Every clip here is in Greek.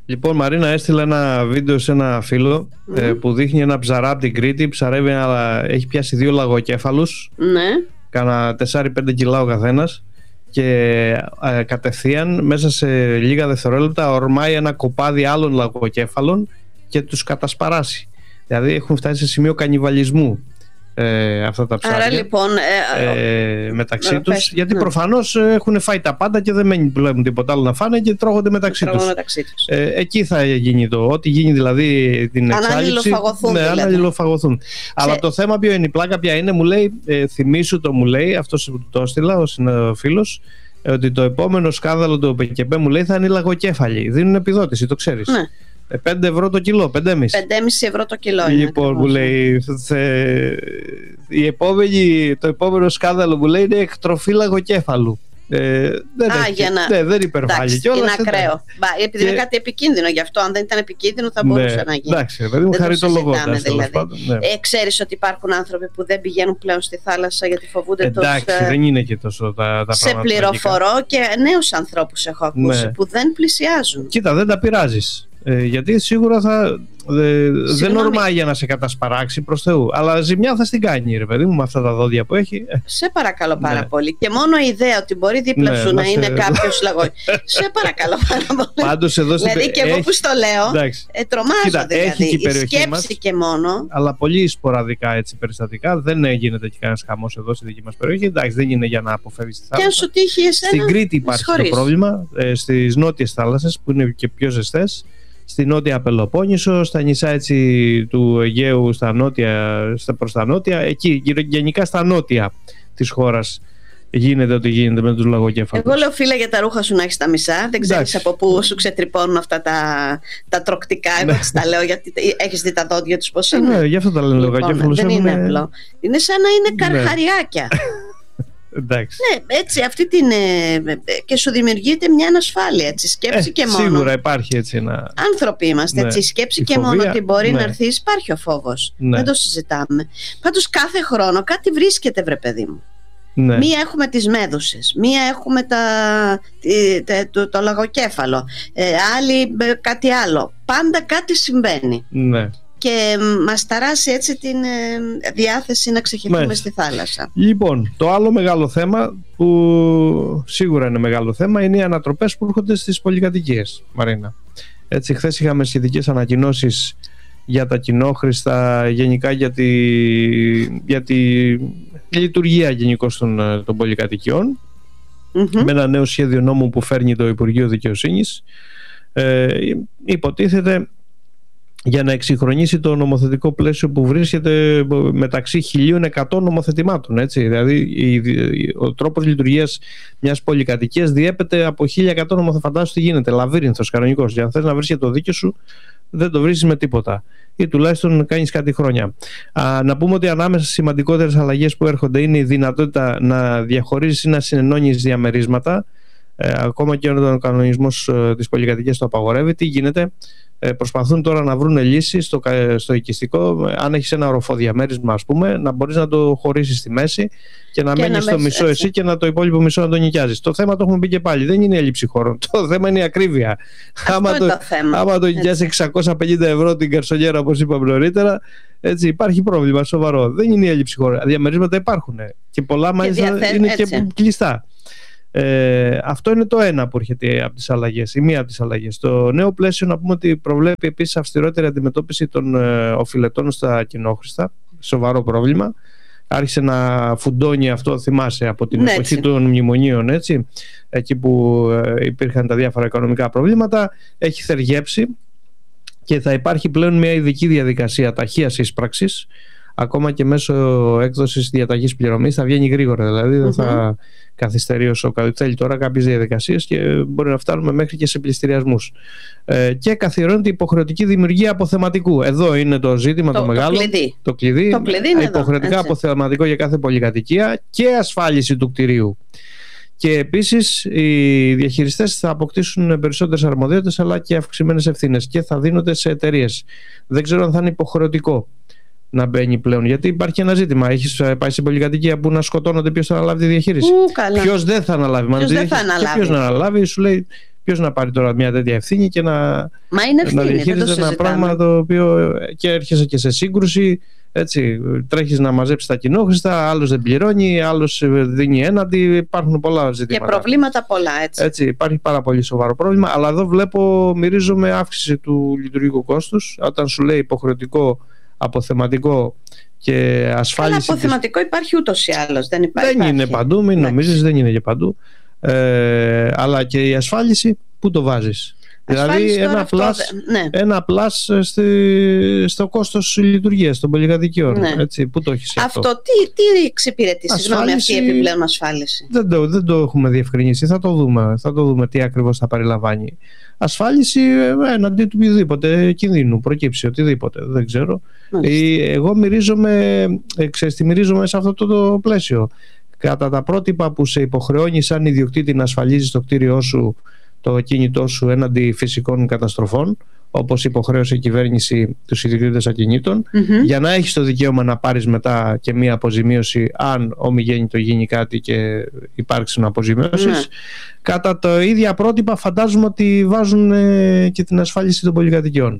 Λοιπόν, Μαρίνα, έστειλε ένα βίντεο σε ένα φίλο που δείχνει ένα ψαρά από την Κρήτη. Ψαρεύει, αλλά έχει πιάσει 2 λαγοκέφαλους. Ναι. Κάνα 4-5 κιλά ο καθένας. Και κατευθείαν μέσα σε λίγα δευτερόλεπτα ορμάει ένα κοπάδι άλλων λαγοκέφαλων και τους κατασπαράσει. Δηλαδή έχουν φτάσει σε σημείο κανιβαλισμού αυτά τα ψάρια. Άρα λοιπόν μεταξύ τους, γιατί προφανώς έχουν φάει τα πάντα και δεν μένει πλέον τίποτα άλλο να φάνε και τρώγονται μεταξύ τους. Εκεί θα γίνει ό,τι γίνει, δηλαδή την εξάλληψη. Να αλληλοφαγωθούν. Αλλά το θέμα ποιο είναι, η πλάκα ποια είναι, μου λέει, θυμήσου το, μου λέει, αυτός που το έστειλα, ο φίλος, ότι το επόμενο σκάνδαλο του ΠΚΠ, μου λέει, θα είναι οι λαγοκέφαλοι. Δίνουν επιδότηση, το ξέρεις. Ναι. 5 ευρώ το κιλό, 5,5 ευρώ το κιλό. Λοιπόν, μου λέει, το επόμενο σκάνδαλο, μου λέει, είναι εκτροφή λαγοκέφαλου. Δεν υπερβάλλει κιόλας. Είναι ακραίο. Επειδή είναι κάτι επικίνδυνο, γι' αυτό αν δεν ήταν επικίνδυνο θα μπορούσε να γίνει. Εντάξει, παιδί μου, χαριτολογώντας. Ξέρεις ότι υπάρχουν άνθρωποι που δεν πηγαίνουν πλέον στη θάλασσα γιατί φοβούνται εντάξει, δεν είναι και τόσο τα πράγματα. Σε πληροφορώ και νέους ανθρώπους έχω ακούσει που δεν πλησιάζουν. Κοίτα, δεν τα πειράζεις. Γιατί σίγουρα δεν ορμάει για να σε κατασπαράξει, προς Θεού. Αλλά ζημιά θα στην κάνει, ρε παιδί μου, με αυτά τα δόντια που έχει. Σε παρακαλώ πάρα πολύ. Και μόνο η ιδέα ότι μπορεί δίπλα σου να είναι κάποιος λαγός. Σε παρακαλώ πάρα πολύ. Πάντως εδώ δηλαδή και εγώ που στο λέω, τρομάζω. Κοίτα, δηλαδή. η σκέψη μας, και μόνο. Αλλά πολύ σποραδικά έτσι περιστατικά. Δεν γίνεται και κανένας χαμός εδώ στη δική μας περιοχή. Εντάξει, δεν είναι για να αποφεύγεις τη θάλασσα. Και αν σου τύχει εσένα. Στην Κρήτη υπάρχει το πρόβλημα. Στις νότιες θάλασσες που είναι και πιο ζεστές. Στη νότια Πελοπόννησο, στα νησιά έτσι του Αιγαίου, προς τα νότια, εκεί γενικά στα νότια της χώρας γίνεται ό,τι γίνεται με τους λαγοκέφαλους. Εγώ λέω, φίλε, για τα ρούχα σου να έχεις τα μισά. Δεν ξέρεις από πού σου ξετρυπώνουν αυτά τα τροκτικά. Εγώ τα λέω γιατί έχεις δει τα δόντια τους πώς είναι. Ναι, γι' αυτό τα λένε λαγοκέφαλους. Δεν είναι απλό. Είναι σαν να είναι καρχαριάκια. Εντάξει. Ναι, έτσι αυτή την. Και σου δημιουργείται μια ανασφάλεια, έτσι, σκέψη και μόνο. Σίγουρα υπάρχει έτσι ένα. Άνθρωποι είμαστε, έτσι. Σκέψη και μόνο ότι μπορεί να έρθει, υπάρχει ο φόβος. Δεν το συζητάμε. Πάντως κάθε χρόνο κάτι βρίσκεται, βρε παιδί μου. Ναι. Μία έχουμε τις μέδουσες, μία έχουμε το λαγοκέφαλο, άλλη κάτι άλλο. Πάντα κάτι συμβαίνει. Ναι. Και μας ταράσει έτσι την διάθεση να ξεχυθούμε στη θάλασσα. Λοιπόν, το άλλο μεγάλο θέμα, που σίγουρα είναι μεγάλο θέμα, είναι οι ανατροπές που έρχονται στις πολυκατοικίες, Μαρίνα. Έτσι, χθες είχαμε σχετικές ανακοινώσεις για τα κοινόχρηστα, γενικά για τη λειτουργία γενικώς των πολυκατοικιών, με ένα νέο σχέδιο νόμου που φέρνει το Υπουργείο Δικαιοσύνης. Υποτίθεται για να εξυγχρονίσει το νομοθετικό πλαίσιο που βρίσκεται μεταξύ 1.100 νομοθετημάτων. Έτσι. Δηλαδή ο τρόπος λειτουργίας μιας πολυκατοικίας διέπεται από 1.100 νομοθετημάτων. Φαντάσου τι γίνεται, λαβύρινθος κανονικός. Για να θες να βρεις και το δίκαιο σου, δεν το βρίσκεις με τίποτα. Ή τουλάχιστον κάνεις κάτι χρόνια. Να πούμε ότι ανάμεσα στις σημαντικότερες αλλαγές που έρχονται είναι η δυνατότητα να διαχωρίζεις ή να συνενώνεις διαμερίσματα. Ακόμα και όταν ο κανονισμός της πολυκατοικίας το απαγορεύει. Τι γίνεται? Προσπαθούν τώρα να βρουν λύσεις στο οικιστικό. Αν έχεις ένα οροφοδιαμέρισμα, ας πούμε, να μπορείς να το χωρίσεις στη μέση και να μένεις στο μισό εσύ και να το υπόλοιπο μισό να το νοικιάζεις. Το θέμα το έχουμε πει και πάλι. Δεν είναι η έλλειψη χώρων. Το θέμα είναι η ακρίβεια. Άμα το νοικιάσεις 650 ευρώ την καρσονιέρα, όπως είπαμε νωρίτερα, έτσι, υπάρχει πρόβλημα σοβαρό. Δεν είναι η έλλειψη χώρων. Διαμερίσματα υπάρχουν. Και πολλά μάλιστα είναι και κλειστά. Αυτό είναι το ένα που έρχεται από τις αλλαγές, η μία από τις αλλαγές. Το νέο πλαίσιο, να πούμε ότι προβλέπει επίσης αυστηρότερη αντιμετώπιση των οφειλετών στα κοινόχρηστα. Σοβαρό πρόβλημα. Άρχισε να φουντώνει αυτό, θυμάσαι, από την εποχή των μνημονίων, έτσι, εκεί που υπήρχαν τα διάφορα οικονομικά προβλήματα. Έχει θεργέψει και θα υπάρχει πλέον μια ειδική διαδικασία ταχείας εισπράξης. Ακόμα και μέσω έκδοσης διαταγής πληρωμής θα βγαίνει γρήγορα, δηλαδή δεν θα καθυστερεί όσο θέλει τώρα κάποιες διαδικασίες και μπορεί να φτάνουμε μέχρι και σε πληστηριασμούς. Και καθιερώνεται υποχρεωτική δημιουργία αποθεματικού. Εδώ είναι το ζήτημα το μεγάλο. Το κλειδί είναι υποχρεωτικά εδώ, αποθεματικό για κάθε πολυκατοικία και ασφάλιση του κτηρίου. Και επίσης οι διαχειριστές θα αποκτήσουν περισσότερες αρμοδιότητες αλλά και αυξημένες ευθύνες και θα δίνονται σε εταιρείες. Δεν ξέρω αν θα είναι υποχρεωτικό να μπαίνει πλέον, γιατί υπάρχει ένα ζήτημα. Έχεις πάει σε πολυκατοικία που να σκοτώνονται, ποιος θα αναλάβει τη διαχείριση? Ποιος δεν θα αναλάβει? Ποιος να αναλάβει, σου λέει Ποιος να πάρει τώρα μια τέτοια ευθύνη και να διαχειρίζεται ένα πράγμα το οποίο και έρχεσαι και σε σύγκρουση. Έτσι, τρέχεις να μαζέψεις τα κοινόχρηστα, άλλος δεν πληρώνει, άλλος δίνει έναντι, υπάρχουν πολλά ζητήματα. Και προβλήματα πολλά, έτσι. Υπάρχει πάρα πολύ σοβαρό πρόβλημα, αλλά εδώ μυρίζομαι αύξηση του λειτουργικού κόστους. Όταν σου λέει υποχρεωτικό, αποθεματικό και ασφάλιση. Αλλά αποθεματικό υπάρχει ούτως ή άλλως, δεν υπάρχει. Δεν είναι παντού, μην νομίζεις, δεν είναι και παντού. Αλλά και η ασφάλιση, πού το βάζεις? Δηλαδή ένα πλάς στο κόστος λειτουργίας των πολυκατοικιών. Έτσι, πού το έχεις αυτό? Τι εξυπηρετεί, συγγνώμη, αυτή η επιπλέον ασφάλιση? Δεν το έχουμε διευκρινίσει. Θα το δούμε τι ακριβώς θα περιλαμβάνει. Ασφάλιση εναντί του οποιοδήποτε κινδύνου προκύψει, οτιδήποτε, δεν ξέρω. Εγώ μυρίζομαι σε αυτό το πλαίσιο. Κατά τα πρότυπα που σε υποχρεώνει σαν ιδιοκτήτη να ασφαλίζεις το κτίριό σου, το κίνητό σου έναντι φυσικών καταστροφών, όπως υποχρέωσε η κυβέρνηση τους ιδιοκτήτες ακινήτων, για να έχεις το δικαίωμα να πάρεις μετά και μία αποζημίωση αν ομιγέννητο γίνει κάτι και υπάρξουν αποζημιώσεις. Κατά τα ίδια πρότυπα φαντάζομαι ότι βάζουν και την ασφάλιση των πολυκατοικιών.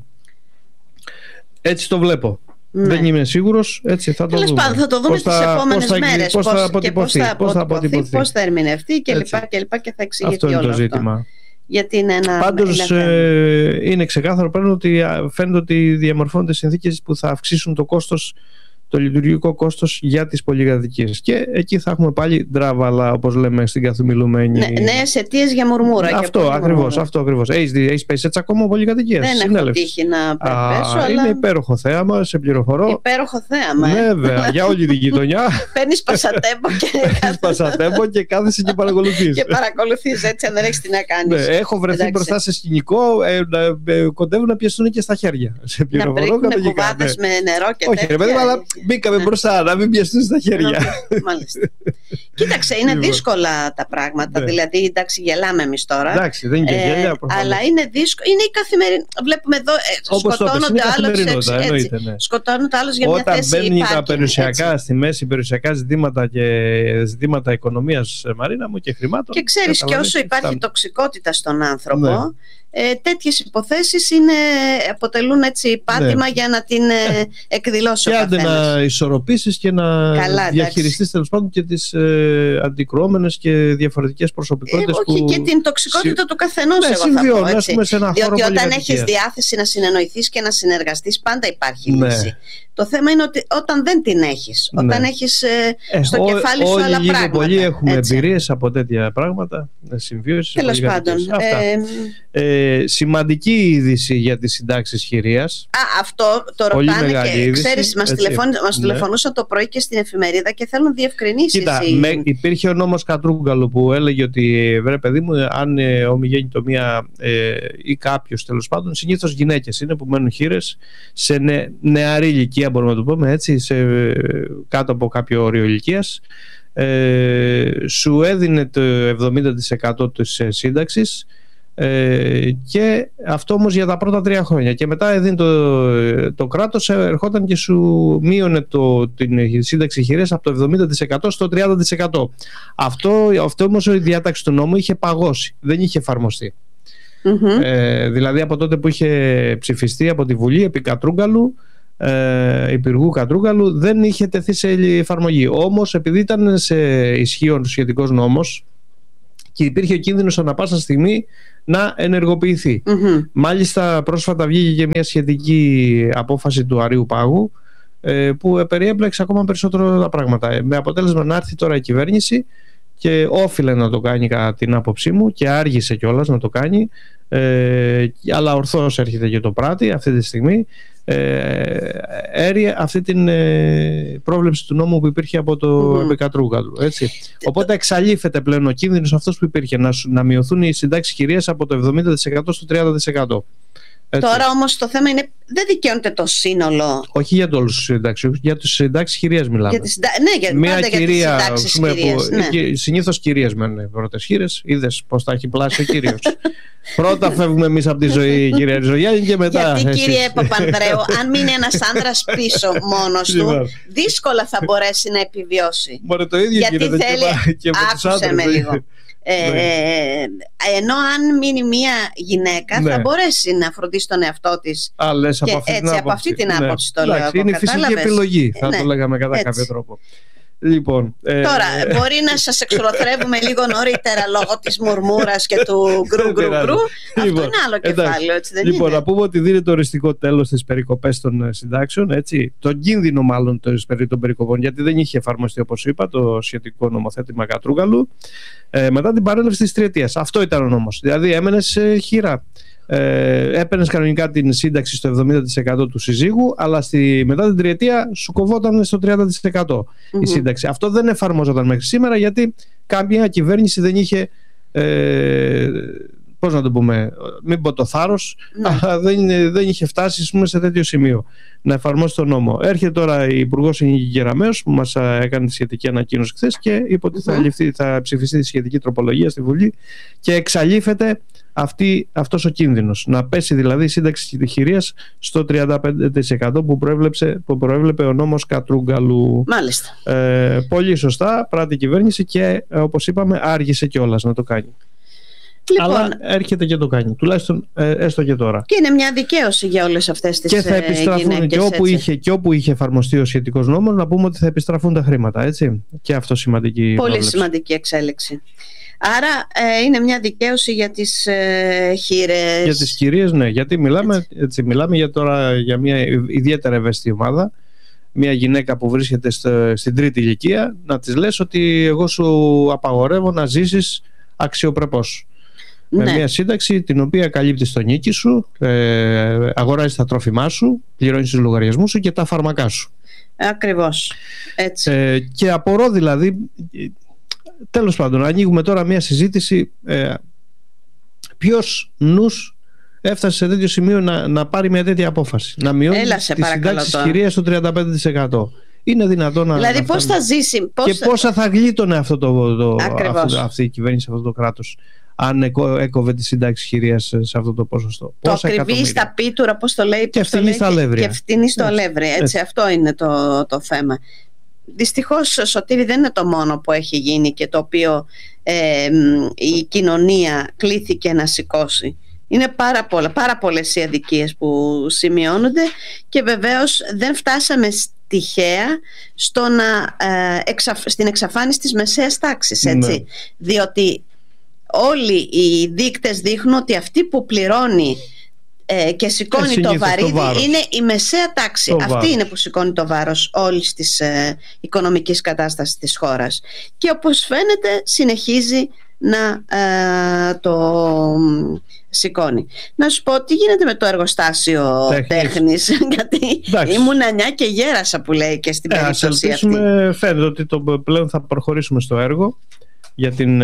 Έτσι το βλέπω. Δεν είμαι σίγουρος, έτσι θα το δούμε. Τέλος πάντων, θα το δούμε τις επόμενες μέρες. Πώς θα αποτυπωθεί, πώς θα ερμηνευτεί και θα εξηγηθεί όλο αυτό. Ζήτημα. Γιατί είναι πάντως είναι ξεκάθαρο πλέον ότι φαίνεται ότι διαμορφώνονται συνθήκες που θα αυξήσουν το κόστος, το λειτουργικό κόστος για τις πολυκατοικίες. Και εκεί θα έχουμε πάλι ντράβαλα, όπως λέμε στην καθομιλουμένη. Νέες αιτίες για μουρμούρα. Αυτό ακριβώς. Έχεις πέσει έτσι ακόμα πολυκατοικίες? Δεν έχω τύχει να πέσω, αλλά... Είναι υπέροχο θέαμα, σε πληροφορώ. Υπέροχο θέαμα. Βέβαια, για όλη την γειτονιά. Παίρνεις πασατέμπο και κάθεσαι και παρακολουθείς. Και παρακολουθείς, έτσι, αν δεν έχεις τι να κάνεις. Έχω βρεθεί μπροστά σε σκηνικό, κοντεύουν να πιαστούν και στα χέρια. Να πρίχνουν κουβάδες με νερό και τέτοια. Μπήκαμε μπροστά, να μην πιαστούν στα χέρια. Μάλιστα. Κοίταξε, είναι δύσκολα τα πράγματα. Δηλαδή, εντάξει, γελάμε εμείς τώρα. Εντάξει, δεν είναι και γέλια. Αλλά είναι δύσκολο. Είναι η καθημερινή. Βλέπουμε εδώ, σκοτώνονται άλλος για μια θέση. Όταν μπαίνουν τα περιουσιακά στη μέση, περιουσιακά ζητήματα και ζητήματα οικονομίας, Μαρίνα μου, και χρημάτων. Και ξέρεις, και όσο υπάρχει τοξικότητα στον άνθρωπο, τέτοιες υποθέσεις αποτελούν έτσι πάτημα για να την εκδηλώσει ο καθένας. Και άντε να ισορροπήσεις και να διαχειριστείς τέλος πάντων και τις αντικρουόμενες και διαφορετικές προσωπικότητες. Όχι, και την τοξικότητα του καθενός, εγώ θα πω έτσι. Διότι όταν έχεις διάθεση να συνεννοηθείς και να συνεργαστείς, πάντα υπάρχει λύση. Το θέμα είναι ότι όταν δεν την έχεις, όταν έχεις στο κεφάλι σου άλλα πράγματα. Πολύ έχουμε εμπειρίες από τέτοια πράγματα, συμβίωσης. Τέλος πάντων. Σημαντική είδηση για τις συντάξεις χειρίας. Αυτό το ρωτάνε και ξέρεις, μας τηλεφωνούσαν το πρωί και στην εφημερίδα και θέλουν διευκρινήσεις. Κοίτα, υπήρχε ο νόμος Κατρούγκαλου που έλεγε ότι βρε παιδί μου, αν ομιγέννητο μία ή κάποιος τέλος πάντων, συνήθως γυναίκες είναι που μένουν χείρες σε νεαρή ηλικία, μπορούμε να το πούμε έτσι, κάτω από κάποιο όριο ηλικίας, σου έδινε το 70% της σύνταξης. Και αυτό όμως για τα πρώτα 3 χρόνια, και μετά έδινε το κράτος, ερχόταν και σου μείωνε την σύνταξη χειρίας από το 70% στο 30%. Αυτό όμως η διάταξη του νόμου είχε παγώσει, δεν είχε εφαρμοστεί. Δηλαδή από τότε που είχε ψηφιστεί από τη Βουλή επί Κατρούγκαλου, Υπουργού Κατρούγκαλου, δεν είχε τεθεί σε εφαρμογή. Όμως επειδή ήταν σε ισχύον σχετικός νόμος και υπήρχε ο κίνδυνος ανά πάσα στιγμή να ενεργοποιηθεί. Μάλιστα πρόσφατα βγήκε και μια σχετική απόφαση του Αρείου Πάγου που περιέμπλεξε ακόμα περισσότερο τα πράγματα, με αποτέλεσμα να έρθει τώρα η κυβέρνηση, και όφιλε να το κάνει κατά την άποψή μου και άργησε κιόλας να το κάνει, αλλά ορθώς έρχεται και το πράττει αυτή τη στιγμή, αυτή την πρόβλεψη του νόμου που υπήρχε από το Κατρούγκαλου, έτσι. Οπότε εξαλείφεται πλέον ο κίνδυνος αυτός που υπήρχε, να μειωθούν οι συντάξεις χειρίας από το 70% στο 30%. Έτσι. Τώρα όμως το θέμα είναι, δεν δικαιώνεται το σύνολο. Όχι για όλους τους συντάξεις, για τους συντάξεις χειρίας μιλάμε. Μια κυρία, συνήθως κυρίες μένουν πρώτες χείρες. Είδες πως τα έχει πλάσει ο κύριος. Πρώτα φεύγουμε εμείς από τη ζωή, κυρία Ριζογιάννη, και μετά. Γιατί κύριε Παπανδρέου, αν μείνει ένας άντρας πίσω μόνος του, δύσκολα θα μπορέσει να επιβιώσει. Μωρέ, το ίδιο γιατί γίνεται θέλει, και με τους άντρες. Με λίγο. Ενώ αν μείνει μια γυναίκα θα μπορέσει να φροντίσει τον εαυτό της. Από αυτή την άποψη το λέω. Είναι φυσική επιλογή, θα το λέγαμε κατά κάποιο τρόπο. Λοιπόν, τώρα μπορεί να σας εξολοθρεύουμε λίγο νωρίτερα λόγω της μουρμούρας και του γκρου. Αυτό είναι άλλο κεφάλαιο, έτσι δεν είναι? Να πούμε ότι δίνεται οριστικό τέλος στις περικοπές των συντάξεων, έτσι, τον κίνδυνο μάλλον των περικοπών, γιατί δεν είχε εφαρμοστεί, όπως είπα, το σχετικό νομοθέτημα Κατρούγκαλου μετά την παρέλευση της τριετίας. Αυτό ήταν ο νόμος, δηλαδή έμενες χειρά. Έπαιρνες κανονικά την σύνταξη στο 70% του συζύγου, αλλά μετά την τριετία σου κοβόταν στο 30% η σύνταξη. Αυτό δεν εφαρμόζονταν μέχρι σήμερα, γιατί κάποια κυβέρνηση δεν είχε πώς να το πούμε, μην πω το θάρρος, αλλά δεν είχε φτάσει σε τέτοιο σημείο να εφαρμόσει τον νόμο. Έρχεται τώρα η Υπουργός Γεραμέως που μας έκανε τη σχετική ανακοίνωση χθες και είπε ότι θα ψηφιστεί τη σχετική τροπολογία στη Βουλή και εξαλείφεται αυτός ο κίνδυνος. Να πέσει δηλαδή η σύνταξη χειρίας στο 35% που προέβλεπε ο νόμος Κατρούγκαλου. Μάλιστα. Πολύ σωστά πράττει η κυβέρνηση και όπως είπαμε άργησε κιόλας να το κάνει. Λοιπόν, αλλά έρχεται και το κάνει, τουλάχιστον έστω και τώρα. Και είναι μια δικαίωση για όλες αυτές τις γυναίκες. Και θα επιστραφούν και όπου είχε εφαρμοστεί ο σχετικός νόμος, να πούμε ότι θα επιστραφούν τα χρήματα, έτσι. Και αυτό σημαντική πρόβλεψη. Σημαντική εξέλιξη. Άρα είναι μια δικαίωση για τις χείρες. Για τις κυρίες, ναι, γιατί μιλάμε για μια ιδιαίτερα ευαίσθητη ομάδα. Μια γυναίκα που βρίσκεται στην τρίτη ηλικία, να της λες ότι εγώ σου απαγορεύω να ζήσεις αξιοπρεπώς. Με μια σύνταξη την οποία καλύπτεις το νίκη σου, αγοράζεις τα τρόφιμά σου, πληρώνεις τους λογαριασμούς σου και τα φάρμακά σου. Ακριβώς. Έτσι. Και απορώ δηλαδή, τέλος πάντων, ανοίγουμε τώρα μια συζήτηση, ποιος νους έφτασε σε τέτοιο σημείο να πάρει μια τέτοια απόφαση, να μειώνει τη συντάξη της κυρίας στο 35%. Είναι δυνατόν να... Δηλαδή πώς θα ζήσει... Και πόσα θα γλίτωνε αυτή η κυβέρνηση, αυτό το κράτος, αν έκοβε τη σύνταξη χειρίας σε αυτό το ποσοστό. Το ακριβή στα πίτουρα, πώς το λέει, και φτηνή στα αλεύρια. Και φτηνή στο αλεύρι, έτσι, αυτό είναι το θέμα. Δυστυχώς, Σωτήρη, δεν είναι το μόνο που έχει γίνει και το οποίο η κοινωνία κλήθηκε να σηκώσει. Είναι πάρα πολλές οι αδικίες που σημειώνονται και βεβαίως δεν φτάσαμε τυχαία στην εξαφάνιση της μεσαίας τάξης, έτσι. Ναι. Διότι όλοι οι δείκτες δείχνουν ότι αυτή που πληρώνει και σηκώνει το βαρύδι είναι η μεσαία τάξη. Αυτή είναι που σηκώνει το βάρος όλης της οικονομικής κατάστασης της χώρας. Και όπως φαίνεται συνεχίζει να το σηκώνει. Να σου πω τι γίνεται με το εργοστάσιο τέχνης, γιατί ήμουν 9 και γέρασα, που λέει, και στην περίπτωση αυτή. Φαίνεται ότι πλέον θα προχωρήσουμε στο έργο για την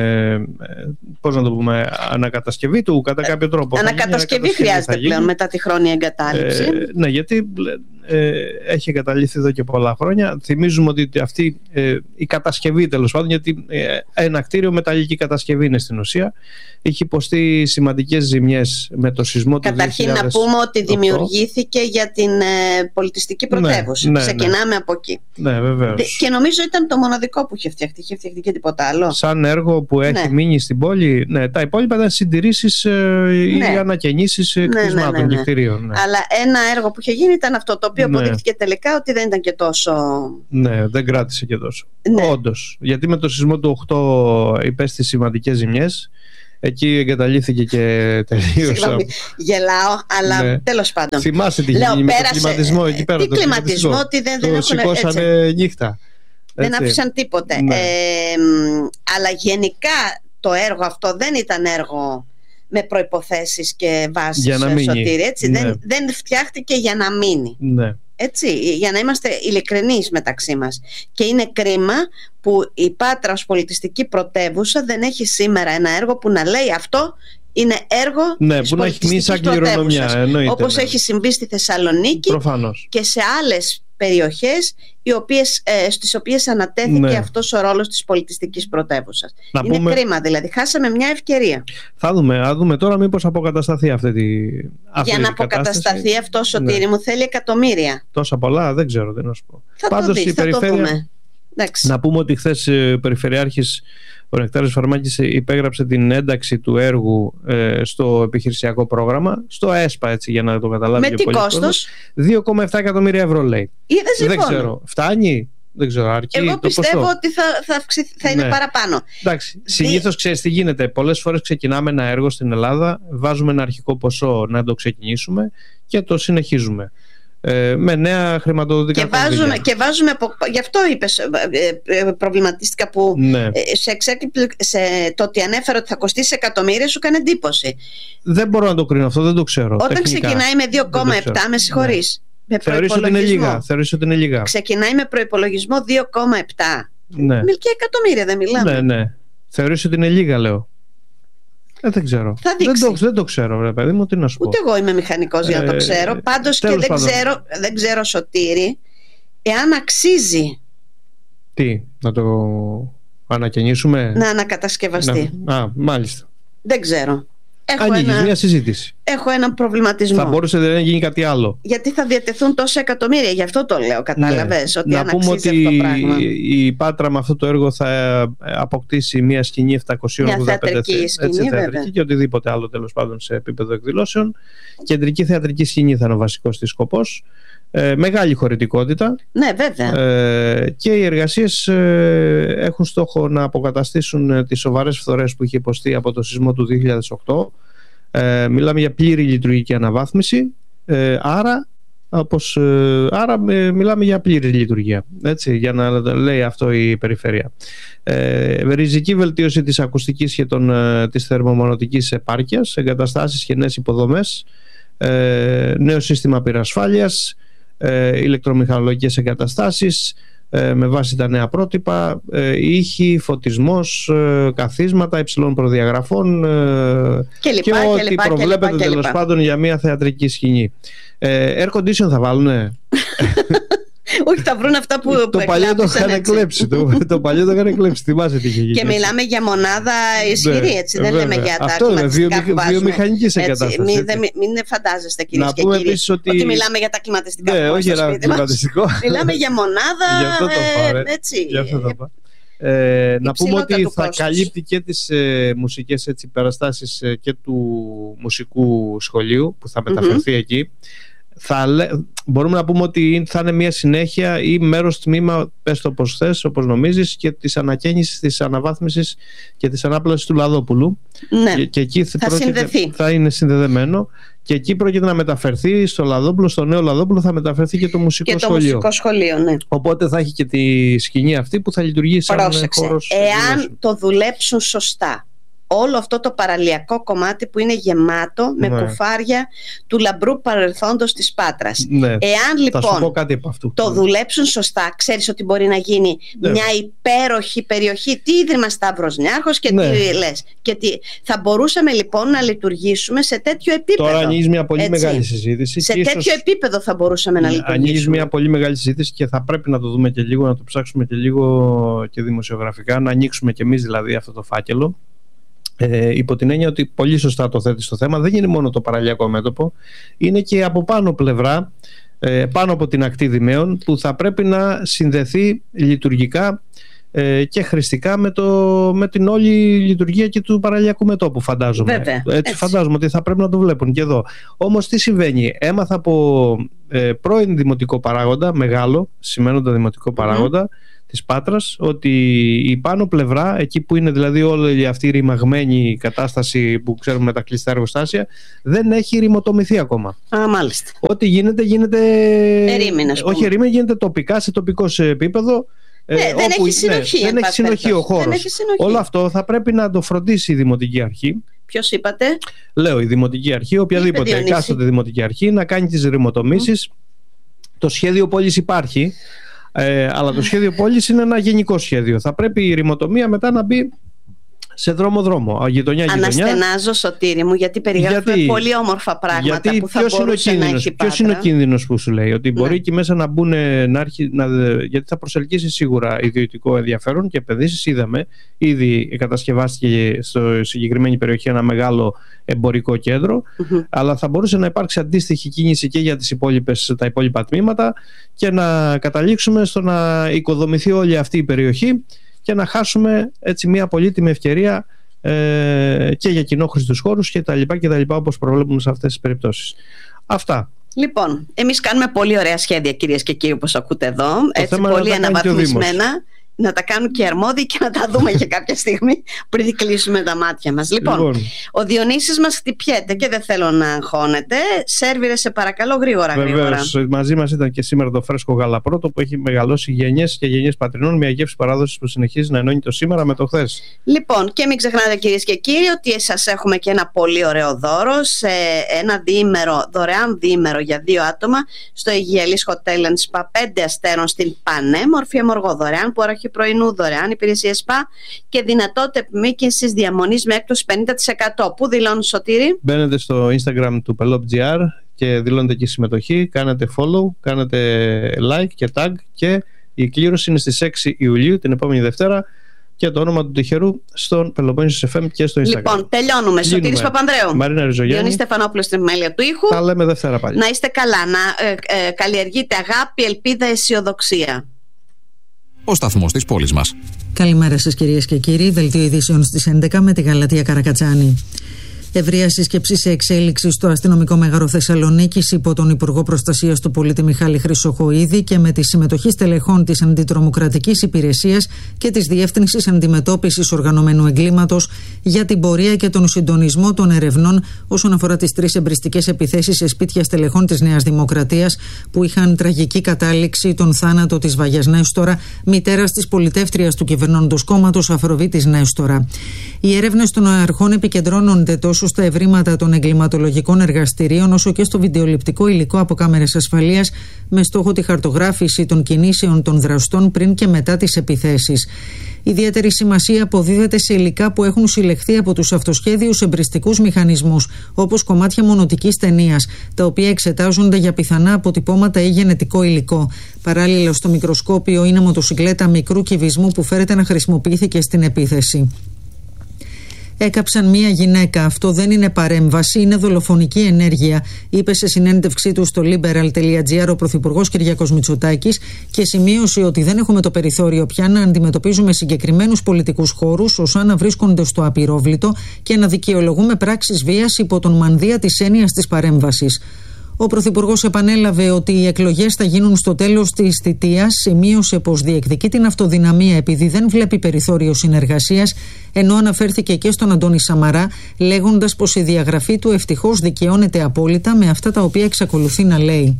πώς να το πούμε, ανακατασκευή του κατά κάποιο τρόπο. Ανακατασκευή χρειάζεται πλέον μετά τη χρόνια εγκατάλειψη. Ναι, γιατί έχει εγκαταλείφθει εδώ και πολλά χρόνια. Θυμίζουμε ότι αυτή η κατασκευή, τέλος πάντων, γιατί ένα κτίριο μεταλλική κατασκευή είναι στην ουσία, έχει υποστεί σημαντικές ζημιές με το σεισμό του 2008. Καταρχήν να πούμε ότι δημιουργήθηκε για την πολιτιστική πρωτεύουσα. Ξεκινάμε από εκεί. Ναι, βεβαίως. Και νομίζω ήταν το μοναδικό που είχε φτιαχτεί. Είχε φτιαχτεί και τίποτα άλλο. Σαν έργο που έχει μείνει στην πόλη. Ναι, τα υπόλοιπα ήταν συντηρήσεις ή ανακαινήσεις κτισμάτων και κτηρίων. Ναι. Αλλά ένα έργο που είχε γίνει ήταν αυτό, το οποίο αποδείχθηκε τελικά ότι δεν ήταν και τόσο. Ναι, δεν κράτησε και τόσο. Ναι. Όντως. Γιατί με το σεισμό του 8 υπέστη σημαντικές ζημιές. Εκεί εγκαταλείφθηκε και τελείωσε. Συγγνώμη, γελάω, αλλά τέλος πάντων. Θυμάσαι τι γίνει με τον κλιματισμό εκεί πέρα. Τι κλιματισμό, ότι δεν έχουν. Σηκώσανε νύχτα. Δεν άφησαν τίποτε. Ναι. Αλλά γενικά το έργο αυτό δεν ήταν έργο με προϋποθέσεις και βάσεις, Σωτήρη, έτσι. Ναι. Δεν φτιάχτηκε για να μείνει. Ναι. Έτσι, για να είμαστε ειλικρινείς μεταξύ μας. Και είναι κρίμα που η Πάτρα ως πολιτιστική πρωτεύουσα δεν έχει σήμερα ένα έργο που να λέει αυτό είναι έργο της πολιτιστικής πρωτεύουσας, όπως έχει συμβεί στη Θεσσαλονίκη. Προφανώς. Και σε άλλες περιοχές στις οποίες ανατέθηκε αυτός ο ρόλος της πολιτιστικής πρωτεύουσας. Είναι κρίμα, δηλαδή χάσαμε μια ευκαιρία. Θα δούμε τώρα μήπως αποκατασταθεί αυτή για να αποκατασταθεί αυτό, Σωτήρη μου, θέλει εκατομμύρια. Τόσα πολλά δεν ξέρω, δεν να σου πω. Θα το δούμε. Να πούμε ότι χθες ο Περιφερειάρχης Ο Νεκτάριος Φαρμάκης υπέγραψε την ένταξη του έργου στο επιχειρησιακό πρόγραμμα, στο ΕΣΠΑ, έτσι, για να το καταλάβει. Με τι κόστος? 2,7 εκατομμύρια ευρώ, λέει. Δεν ξέρω. Φτάνει? Δεν ξέρω, αρκεί. Εγώ πιστεύω ότι θα είναι παραπάνω. Εντάξει, συνήθως ξέρεις τι γίνεται. Πολλές φορές ξεκινάμε ένα έργο στην Ελλάδα, βάζουμε ένα αρχικό ποσό να το ξεκινήσουμε και το συνεχίζουμε με νέα χρηματοδοτικά κονδύλια. Και βάζουμε, γι' αυτό είπες, προβληματίστηκα που το ότι ανέφερα ότι θα κοστίσει εκατομμύρια σου έκανε εντύπωση. Δεν μπορώ να το κρίνω αυτό, δεν το ξέρω. Όταν τεχνικά ξεκινάει με 2,7, με συγχωρείς. Θεωρείς ότι είναι λίγα. Ξεκινάει με προϋπολογισμό 2,7. Ναι. Μερικά εκατομμύρια δεν μιλάμε. Ναι. Θεωρείς ότι είναι λίγα, λέω. Δεν ξέρω. Δεν το ξέρω, ρε παιδί μου, τι να σου πω. Ούτε εγώ είμαι μηχανικός για να το ξέρω. Πάντως και δεν ξέρω, Σωτήρη, εάν αξίζει. Τι, να το ανακαινήσουμε? Να ανακατασκευαστεί. Μάλιστα. Δεν ξέρω. Ανοίγεις μια συζήτηση. Έχω έναν προβληματισμό. Θα μπορούσε να γίνει κάτι άλλο. Γιατί θα διατεθούν τόσα εκατομμύρια, γι' αυτό το λέω, κατάλαβες, ότι να πούμε ότι αυτό το πράγμα. η Πάτρα με αυτό το έργο θα αποκτήσει μια σκηνή 785 μια θεατρική σκηνή, βέβαια. Και οτιδήποτε άλλο, τέλος πάντων, σε επίπεδο εκδηλώσεων. Κεντρική θεατρική σκηνή θα είναι ο βασικός της σκοπός. Μεγάλη χωρητικότητα. Ναι, βέβαια. Και οι εργασίες έχουν στόχο να αποκαταστήσουν τις σοβαρές φθορές που είχε υποστεί από το σεισμό του 2008. Μιλάμε για πλήρη λειτουργική αναβάθμιση. Άρα μιλάμε για πλήρη λειτουργία, έτσι, για να λέει αυτό η περιφέρεια. Ριζική βελτίωση της ακουστικής και της θερμομονωτικής επάρκειας, εγκαταστάσεις και νέες υποδομές, νέο σύστημα πυρασφάλειας, ηλεκτρομηχανολογικές εγκαταστάσεις με βάση τα νέα πρότυπα, ήχοι, φωτισμός, καθίσματα υψηλών προδιαγραφών και ό,τι προβλέπεται τέλος πάντων για μια θεατρική σκηνή. Air condition θα βάλουνε? Όχι, θα βρουν αυτά που το παλιό το είχαν κλέψει. Το παλιό το είχαν κλέψει. Θυμάσαι τι είχε γίνει. Και μιλάμε για μονάδα ισχυρή, έτσι. Δεν λέμε για τα κλιματιστικά που βάζουμε. Βιομηχανικής εγκατάστασης. Μην φαντάζεστε, κυρίες και κύριοι, ότι μιλάμε για τα κλιματιστικά που βάζουμε στο σπίτι μας. Μιλάμε για μονάδα. Γι' αυτό το είπα. Να πούμε ότι θα καλύπτει και τις μουσικές περαστάσεις και του μουσικού σχολείου που θα μεταφερθεί εκεί. Μπορούμε να πούμε ότι θα είναι μια συνέχεια ή μέρος τμήμα, πες το όπως θες, όπως νομίζεις, και της ανακαίνησης, της αναβάθμισης και της ανάπλασης του Λαδόπουλου. Ναι, και εκεί θα είναι συνδεδεμένο. Και εκεί πρόκειται να μεταφερθεί στο Λαδόπουλο, στο νέο Λαδόπουλο θα μεταφερθεί και το μουσικό σχολείο. Μουσικό σχολείο, ναι. Οπότε θα έχει και τη σκηνή αυτή που θα λειτουργεί σαν χώρος. Εάν το δουλέψουν σωστά, όλο αυτό το παραλιακό κομμάτι που είναι γεμάτο με κουφάρια του λαμπρού παρελθόντος της Πάτρας. Ναι. Εάν λοιπόν το δουλέψουν σωστά, ξέρεις ότι μπορεί να γίνει μια υπέροχη περιοχή. Τι Ίδρυμα Σταύρος Νιάρχος και τι λες. Και θα μπορούσαμε λοιπόν να λειτουργήσουμε σε τέτοιο επίπεδο. Τώρα ανοίγεις μια πολύ μεγάλη συζήτηση. Σε τέτοιο επίπεδο θα μπορούσαμε να λειτουργήσουμε. Ανοίγεις μια πολύ μεγάλη συζήτηση και θα πρέπει να το δούμε και λίγο, να το ψάξουμε και λίγο και δημοσιογραφικά, να ανοίξουμε και εμείς δηλαδή αυτό το φάκελο. Υπό την έννοια ότι πολύ σωστά το θέτει στο θέμα, δεν είναι μόνο το παραλιακό μέτωπο, είναι και από πάνω πλευρά, πάνω από την ακτή Δημαίων, που θα πρέπει να συνδεθεί λειτουργικά και χρηστικά με την όλη λειτουργία και του παραλιακού μετώπου, φαντάζομαι. Βέβαια, έτσι φαντάζομαι ότι θα πρέπει να το βλέπουν και εδώ. Όμως τι συμβαίνει? Έμαθα από πρώην δημοτικό παράγοντα, μεγάλο σημαίνοντα δημοτικό παράγοντα της Πάτρας, ότι η πάνω πλευρά, εκεί που είναι δηλαδή όλη αυτή η ρημαγμένη κατάσταση που ξέρουμε με τα κλειστά εργοστάσια, δεν έχει ρημοτομηθεί ακόμα. Μάλιστα. Ό,τι γίνεται ερήμην, όχι ερήμην, γίνεται τοπικά, σε τοπικό επίπεδο. Δεν έχει συνοχή. Δεν έχει συνοχή ο χώρος. Όλο αυτό θα πρέπει να το φροντίσει η Δημοτική Αρχή. Ποιος είπατε? Λέω η Δημοτική Αρχή, οποιαδήποτε εκάστοτε Δημοτική Αρχή, να κάνει τις ρημοτομήσεις. Το σχέδιο πόλης υπάρχει. Αλλά το σχέδιο πόλης είναι ένα γενικό σχέδιο. Θα πρέπει η ρημοτομία μετά να μπει σε δρόμο-δρόμο, γειτονιά-γειτονιά. Αναστενάζω, Σωτήρη μου, γιατί περιγράφουμε πολύ όμορφα πράγματα που θα μπορούσε να έχει Πάτρα. Ποιος είναι ο κίνδυνος που σου λέει? Ότι μπορεί εκεί μέσα να μπουν, γιατί θα προσελκύσει σίγουρα ιδιωτικό ενδιαφέρον και επενδύσεις. Είδαμε, ήδη κατασκευάστηκε στο συγκεκριμένη περιοχή ένα μεγάλο εμπορικό κέντρο, αλλά θα μπορούσε να υπάρξει αντίστοιχη κίνηση και για τα υπόλοιπα τμήματα και να καταλήξουμε στο να οικοδομηθεί όλη αυτή η περιοχή και να χάσουμε έτσι μια πολύτιμη ευκαιρία και για κοινόχρηστους χώρους και τα λοιπά, όπως προβλέπουμε σε αυτές τις περιπτώσεις. Αυτά. Λοιπόν, εμείς κάνουμε πολύ ωραία σχέδια, κυρίες και κύριοι, όπως ακούτε εδώ, έτσι πολύ αναβαθμισμένα. Να τα κάνουν και αρμόδιοι και να τα δούμε για κάποια στιγμή πριν κλείσουμε τα μάτια μας. Λοιπόν, ο Διονύσης μας χτυπιέται και δεν θέλω να αγχώνεται. Σέρβιρε, σε παρακαλώ, γρήγορα. Βεβαίως, μαζί μας ήταν και σήμερα το φρέσκο γαλαπρότο που έχει μεγαλώσει γενιές και γενιές πατρινών, μια γεύση παράδοσης που συνεχίζει να ενώνει το σήμερα με το χθες. Λοιπόν, και μην ξεχνάτε, κυρίες και κύριοι, ότι σας έχουμε και ένα πολύ ωραίο δώρο σε ένα δωρεάν διήμερο για 2 άτομα στο Αιγιαλής Hotel and Spa 5 αστέρων στην πανέμορφη Αμοργό. Δωρεάν που πρωινού, δωρεάν υπηρεσία ΣΠΑ και δυνατότητα επιμήκυνσης διαμονής με έκπτωση 50%. Πού δηλώνει, Σωτήρη? Μπαίνετε στο Instagram του Pelop.gr και δηλώνετε εκεί συμμετοχή, κάνετε follow, κάνετε like και tag, και η κλήρωση είναι στις 6 Ιουλίου, την επόμενη Δευτέρα, και το όνομα του τυχερού στον Peloponnesos FM και στο Instagram. Λοιπόν, τελειώνουμε. Σωτήρης Παπανδρέου, Μαρίνα Ριζογιάννη, Διονύση Στεφανόπουλος στην επιμέλεια του ήχου. Τα λέμε Δευτέρα πάλι. Να είστε καλά, να καλλιεργείτε αγάπη, ελπίδα, αισιοδοξία. Ο σταθμός της πόλης μας. Καλημέρα σας, κυρίες και κύριοι. Δελτίο ειδήσεων στις 11 με τη Γαλατεία Καρακατσάνη. Ευρεία σύσκεψη σε εξέλιξη στο αστυνομικό μέγαρο Θεσσαλονίκης υπό τον Υπουργό Προστασίας του Πολίτη Μιχάλη Χρυσοχοΐδη και με τη συμμετοχή στελεχών της Αντιτρομοκρατικής Υπηρεσίας και της Διεύθυνσης Αντιμετώπισης Οργανωμένου Εγκλήματος για την πορεία και τον συντονισμό των ερευνών όσον αφορά τις 3 εμπριστικές επιθέσεις σε σπίτια στελεχών της Νέας Δημοκρατίας που είχαν τραγική κατάληξη τον θάνατο της Βαγιάς Νέστορα, μητέρας της πολιτεύτριας του κυβερνώντος κόμματος Αφροδίτης Νέστορα. Οι έρευνες των αρχών επικεντρώνονται τόσο στα ευρήματα των εγκληματολογικών εργαστηρίων όσο και στο βιντεοληπτικό υλικό από κάμερες ασφαλείας με στόχο τη χαρτογράφηση των κινήσεων των δραστών πριν και μετά τις επιθέσεις. Ιδιαίτερη σημασία αποδίδεται σε υλικά που έχουν συλλεχθεί από τους αυτοσχέδιους εμπριστικούς μηχανισμούς, όπως κομμάτια μονοτικής ταινίας, τα οποία εξετάζονται για πιθανά αποτυπώματα ή γενετικό υλικό. Παράλληλα, στο μικροσκόπιο είναι μοτοσικλέτα μικρού κυβισμού που φέρεται να χρησιμοποιήθηκε στην επίθεση. Έκαψαν μία γυναίκα. Αυτό δεν είναι παρέμβαση, είναι δολοφονική ενέργεια, είπε σε συνέντευξή του στο liberal.gr ο Πρωθυπουργός Κυριάκος Μητσοτάκης και σημείωσε ότι δεν έχουμε το περιθώριο πια να αντιμετωπίζουμε συγκεκριμένους πολιτικούς χώρους ως να βρίσκονται στο απειρόβλητο και να δικαιολογούμε πράξεις βίας υπό τον μανδύα της έννοιας της παρέμβασης. Ο Πρωθυπουργός επανέλαβε ότι οι εκλογές θα γίνουν στο τέλος της θητείας, σημείωσε πως διεκδικεί την αυτοδυναμία επειδή δεν βλέπει περιθώριο συνεργασίας, ενώ αναφέρθηκε και στον Αντώνη Σαμαρά, λέγοντας πως η διαγραφή του ευτυχώς δικαιώνεται απόλυτα με αυτά τα οποία εξακολουθεί να λέει.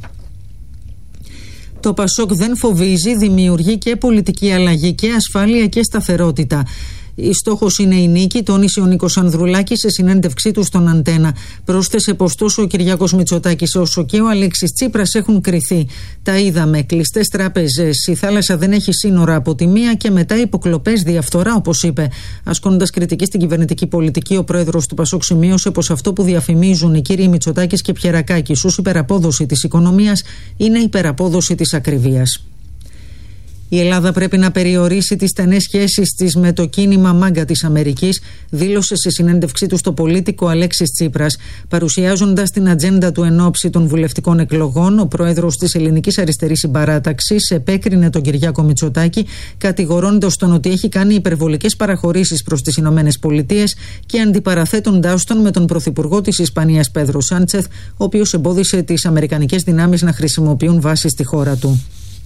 Το Πασόκ δεν φοβίζει, δημιουργεί και πολιτική αλλαγή και ασφάλεια και σταθερότητα. Η στόχος είναι η νίκη, τόνισε ο Νίκος Ανδρουλάκης σε συνέντευξή του στον Αντένα. Πρόσθεσε πως τόσο ο Κυριάκος Μητσοτάκης όσο και ο Αλέξης Τσίπρας έχουν κριθεί. Τα είδαμε. Κλειστές τράπεζες, η θάλασσα δεν έχει σύνορα από τη μία και μετά υποκλοπές, διαφθορά, όπως είπε. Ασκώντας κριτική στην κυβερνητική πολιτική, ο πρόεδρος του Πασόκ σημείωσε πως αυτό που διαφημίζουν οι κύριοι Μητσοτάκης και Πιερακάκης ως υπεραπόδοση της οικονομίας είναι υπεραπόδοση της ακριβίας. Η Ελλάδα πρέπει να περιορίσει τις στενές σχέσεις της με το κίνημα μάγκα της Αμερικής, δήλωσε σε συνέντευξή του στο Πολίτικο Αλέξης Τσίπρας. Παρουσιάζοντας την ατζέντα του εν ώψη των βουλευτικών εκλογών, ο πρόεδρος της Ελληνικής Αριστερής Συμπαράταξης επέκρινε τον Κυριάκο Μητσοτάκη, κατηγορώντας τον ότι έχει κάνει υπερβολικές παραχωρήσεις προς τις Ηνωμένες Πολιτείες και αντιπαραθέτοντάς τον με τον πρωθυπουργό της Ισπανίας Πέδρο Σάντσεθ, ο οποίος εμπόδισε τις αμερικανικές δυνάμεις να χρησιμοποιούν βάσεις στη χώρα του.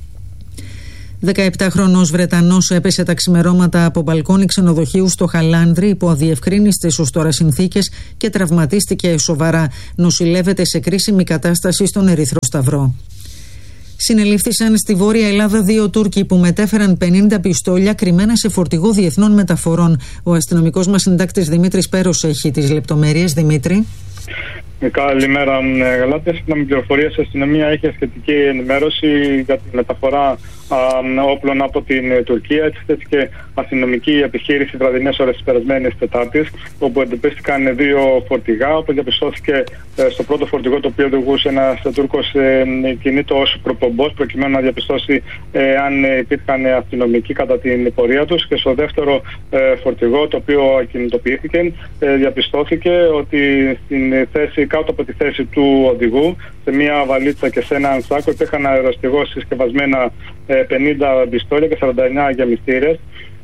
17χρονος Βρετανός έπεσε τα ξημερώματα από μπαλκόνι ξενοδοχείου στο Χαλάνδρι υπό αδιευκρίνιστες ως τώρα συνθήκες και τραυματίστηκε σοβαρά. Νοσηλεύεται σε κρίσιμη κατάσταση στον Ερυθρό Σταυρό. Συνελήφθησαν στη Βόρεια Ελλάδα 2 Τούρκοι που μετέφεραν 50 πιστόλια κρυμμένα σε φορτηγό διεθνών μεταφορών. Ο αστυνομικός μας συντάκτης Δημήτρης Πέρος έχει τις λεπτομέρειες. Δημήτρη. Καλημέρα, Γαλάτια. Σύμφωνα με πληροφορίες, η αστυνομία είχε σχετική ενημέρωση για τη μεταφορά όπλων από την Τουρκία. Έτσι και αστυνομική επιχείρηση βραδινές ώρες της περασμένης Τετάρτης, όπου εντοπίστηκαν 2 φορτηγά. Όπως διαπιστώθηκε, στο πρώτο φορτηγό, το οποίο οδηγούσε ένας Τούρκος, κινείται ως προπομπός, προκειμένου να διαπιστώσει αν υπήρχαν αστυνομικοί κατά την πορεία τους. Και στο δεύτερο φορτηγό, το οποίο κινητοποιήθηκε, διαπιστώθηκε ότι στην θέση, κάτω από τη θέση του οδηγού, σε μια βαλίτσα και σε έναν σάκο, υπήρχαν αεροστιγώς συσκευασμένα 50 πιστόλια και 49 γεμιστήρες.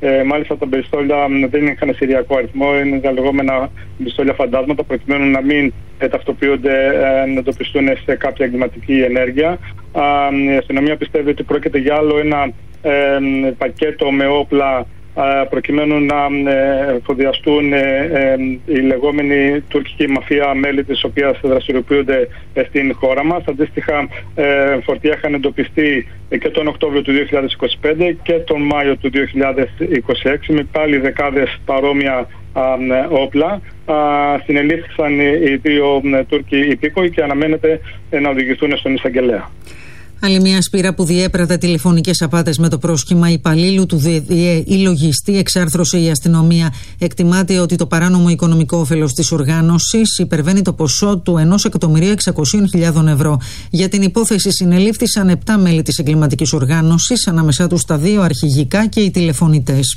Μάλιστα τα πιστόλια δεν είχαν σηριακό αριθμό, είναι τα λεγόμενα πιστόλια φαντάσματα, προκειμένου να μην ταυτοποιούνται, να εντοπιστούν σε κάποια εγκληματική ενέργεια. Η αστυνομία πιστεύει ότι πρόκειται για άλλο ένα πακέτο με όπλα, προκειμένου να εφοδιαστούν οι λεγόμενοι τουρκική μαφία, μέλη της οποίας δραστηριοποιούνται στην χώρα μας. Αντίστοιχα φορτία είχαν εντοπιστεί και τον Οκτώβριο του 2025 και τον Μάιο του 2026 με πάλι δεκάδες παρόμοια όπλα. Συνελήφθησαν οι δύο Τούρκοι υπήκοοι και αναμένεται να οδηγηθούν στον εισαγγελέα. Άλλη μια σπήρα που διέπρατε τηλεφωνικές απάτες με το πρόσχημα υπαλλήλου του ΔΕΗ ή λογιστή εξάρθρωσε η αστυνομία. Εκτιμάται ότι το παράνομο οικονομικό όφελος της οργάνωσης υπερβαίνει το ποσό του 1.600.000 ευρώ. Για την υπόθεση συνελήφθησαν 7 μέλη της εγκληματικής οργάνωσης, ανάμεσά τους τα 2 αρχηγικά και οι τηλεφωνητές.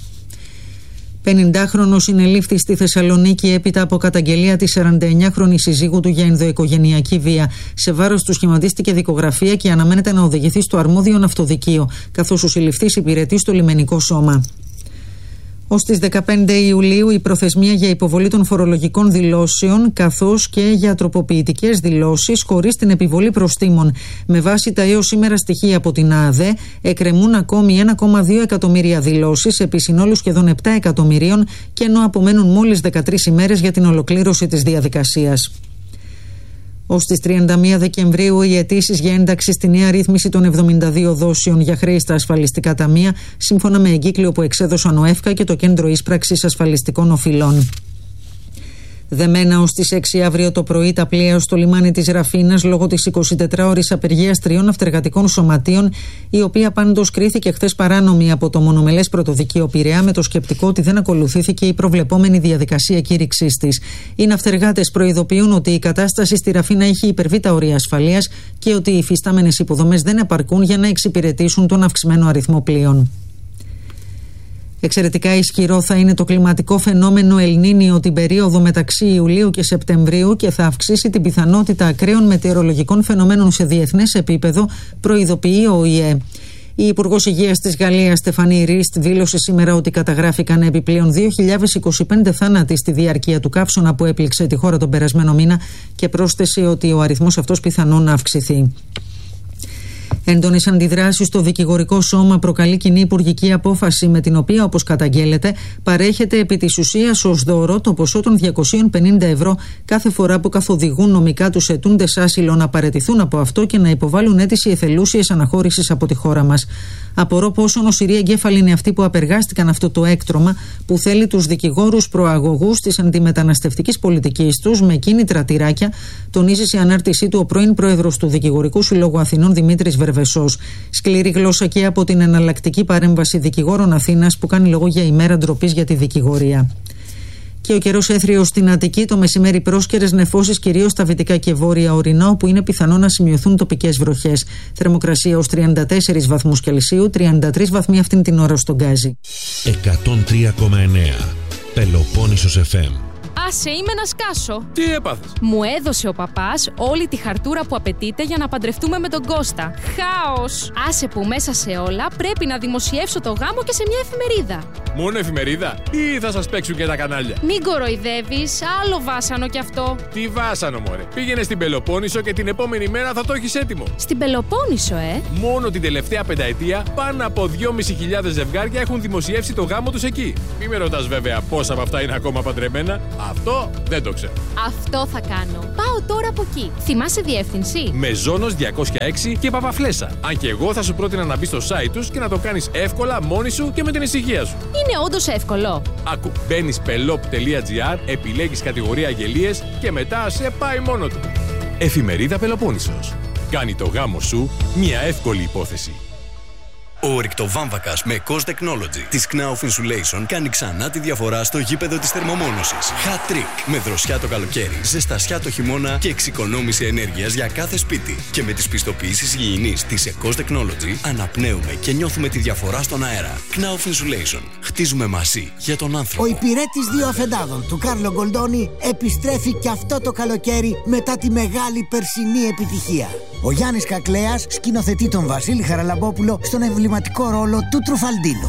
50χρονος συνελήφθη στη Θεσσαλονίκη έπειτα από καταγγελία της 49χρονης συζύγου του για ενδοοικογενειακή βία. Σε βάρος του σχηματίστηκε δικογραφία και αναμένεται να οδηγηθεί στο αρμόδιο ναυτοδικείο, καθώς ο συλληφθής υπηρετεί στο λιμενικό σώμα. Ως τις 15 Ιουλίου η προθεσμία για υποβολή των φορολογικών δηλώσεων καθώς και για τροποποιητικές δηλώσεις χωρίς την επιβολή προστίμων. Με βάση τα έως σήμερα στοιχεία από την ΑΑΔΕ εκκρεμούν ακόμη 1,2 εκατομμύρια δηλώσεις επί συνόλου σχεδόν 7 εκατομμυρίων και ενώ απομένουν μόλις 13 ημέρες για την ολοκλήρωση της διαδικασίας. Ως τις 31 Δεκεμβρίου οι αιτήσεις για ένταξη στη νέα ρύθμιση των 72 δόσεων για χρέη στα ασφαλιστικά ταμεία, σύμφωνα με εγκύκλιο που εξέδωσαν ο ΕΦΚΑ και το Κέντρο Ίσπραξης Ασφαλιστικών Οφειλών. Δεμένα ως τις 6 αύριο το πρωί τα πλοία στο λιμάνι της Ραφίνας λόγω της 24ωρης απεργίας 3 ναυτεργατικών σωματείων, η οποία πάντως κρίθηκε χθες παράνομη από το μονομελές πρωτοδικείο Πειραιά με το σκεπτικό ότι δεν ακολουθήθηκε η προβλεπόμενη διαδικασία κήρυξής της. Οι ναυτεργάτες προειδοποιούν ότι η κατάσταση στη Ραφίνα έχει υπερβεί τα όρια ασφαλείας και ότι οι υφιστάμενες υποδομές δεν επαρκούν για να εξυπηρετήσουν τον αυξημένο αριθμό πλοίων. Εξαιρετικά ισχυρό θα είναι το κλιματικό φαινόμενο Ελνίνιο την περίοδο μεταξύ Ιουλίου και Σεπτεμβρίου και θα αυξήσει την πιθανότητα ακραίων μετεωρολογικών φαινομένων σε διεθνές επίπεδο, προειδοποιεί ο ΟΗΕ. Η Υπουργός Υγείας της Γαλλίας, Στεφανή Ρίστ, δήλωσε σήμερα ότι καταγράφηκαν επιπλέον 2.025 θάνατοι στη διάρκεια του καύσωνα που έπληξε τη χώρα τον περασμένο μήνα και πρόσθεσε ότι ο αριθμός αυτός πιθανόν να αυξηθεί. Έντονες αντιδράσεις στο δικηγορικό σώμα προκαλεί κοινή υπουργική απόφαση με την οποία, όπως καταγγέλλεται, παρέχεται επί της ουσίας ως δώρο το ποσό των 250 ευρώ κάθε φορά που καθοδηγούν νομικά τους αιτούντες άσυλο να παραιτηθούν από αυτό και να υποβάλουν αίτηση εθελούσιας αναχώρησης από τη χώρα μας. Απορώ πόσο νοσηροί εγκέφαλοι είναι αυτοί που απεργάστηκαν αυτό το έκτρωμα που θέλει τους δικηγόρους προαγωγούς της αντιμεταναστευτικής πολιτικής τους με κίνητρα τυράκια, τονίζει σε ανάρτησή του ο πρώην πρόεδρος του Δικηγορικού Συλλόγου Αθηνών Δημήτρης Βερβεσός. Σκληρή γλώσσα και από την εναλλακτική παρέμβαση δικηγόρων Αθήνας που κάνει λόγο για ημέρα ντροπής για τη δικηγορία. Και ο καιρός έθριος στην Αττική, το μεσημέρι πρόσκαιρες νεφώσεις κυρίως στα δυτικά και βόρεια ορεινά, όπου είναι πιθανό να σημειωθούν τοπικές βροχές. Θερμοκρασία ως 34 βαθμούς Κελσίου, 33 βαθμοί αυτήν την ώρα στον Γκάζι. 103,9 Πελοπόννησος FM. Άσε, είμαι να σκάσω. Τι έπαθες? Μου έδωσε ο παπάς όλη τη χαρτούρα που απαιτείται για να παντρευτούμε με τον Κώστα. Χάος! Άσε που μέσα σε όλα πρέπει να δημοσιεύσω το γάμο και σε μια εφημερίδα. Μόνο εφημερίδα ή θα σας παίξουν και τα κανάλια? Μην κοροϊδεύεις, άλλο βάσανο κι αυτό. Τι βάσανο, μωρέ? Πήγαινε στην Πελοπόννησο και την επόμενη μέρα θα το έχεις έτοιμο. Στην Πελοπόννησο, Μόνο την τελευταία πενταετία πάνω από 2.500 ζευγάρια έχουν δημοσιεύσει το γάμο τους εκεί. Μη με ρωτάς βέβαια πόσα από αυτά είναι ακόμα παντρεμένα. Αυτό δεν το ξέρω. Αυτό θα κάνω. Πάω τώρα από εκεί. Θυμάσαι διεύθυνση? Μεζόνος 206 και Παπαφλέσσα. Αν και εγώ θα σου πρότεινα να μπεις στο site τους και να το κάνεις εύκολα μόνη σου και με την ησυχία σου. Είναι όντως εύκολο. Άκου, μπαίνεις pelop.gr, επιλέγεις κατηγορία αγγελίες και μετά σε πάει μόνο του. Εφημερίδα Πελοπόννησος. Κάνει το γάμο σου μια εύκολη υπόθεση. Ο ρηκτοβάμβακας με Cost Technology της Knauf Insulation κάνει ξανά τη διαφορά στο γήπεδο της θερμομόνωσης. Hat trick! Με δροσιά το καλοκαίρι, ζεστασιά το χειμώνα και εξοικονόμηση ενέργειας για κάθε σπίτι. Και με τις πιστοποιήσεις υγιεινής της Cost Technology αναπνέουμε και νιώθουμε τη διαφορά στον αέρα. Knauf Insulation. Χτίζουμε μαζί για τον άνθρωπο. Ο υπηρέτης 2 αφεντάδων του Κάρλο Γκολντόνι επιστρέφει και αυτό το καλοκαίρι μετά τη μεγάλη περσινή επιτυχία. Ο Γιάννης Κακλέας σκηνοθετεί τον Βασίλη Χαραλαμπόπουλο στον εμβληματικό ρόλο του Τρουφαλντίνο.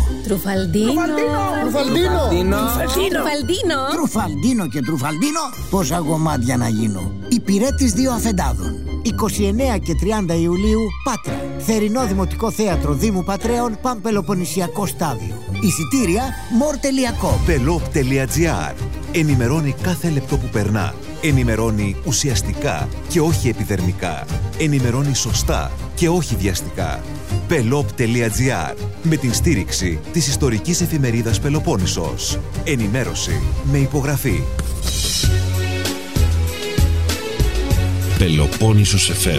Τρουφαλντίνο και Τρουφαλντίνο, πόσα κομμάτια να γίνω. Υπηρέτης δύο αφεντάδων. 29 και 30 Ιουλίου, Πάτρα. Θερινό Δημοτικό Θέατρο Δήμου Πατρέων, Παμπελοποννησιακό Στάδιο. Εισιτήρια more.com. Pelop.gr. Ενημερώνει κάθε λεπτό που περνά. Ενημερώνει ουσιαστικά και όχι επιδερμικά. Ενημερώνει σωστά και όχι βιαστικά. Pelop.gr. Με την στήριξη της ιστορικής εφημερίδας Πελοπόννησος. Ενημέρωση με υπογραφή. Πελοπόννησος FM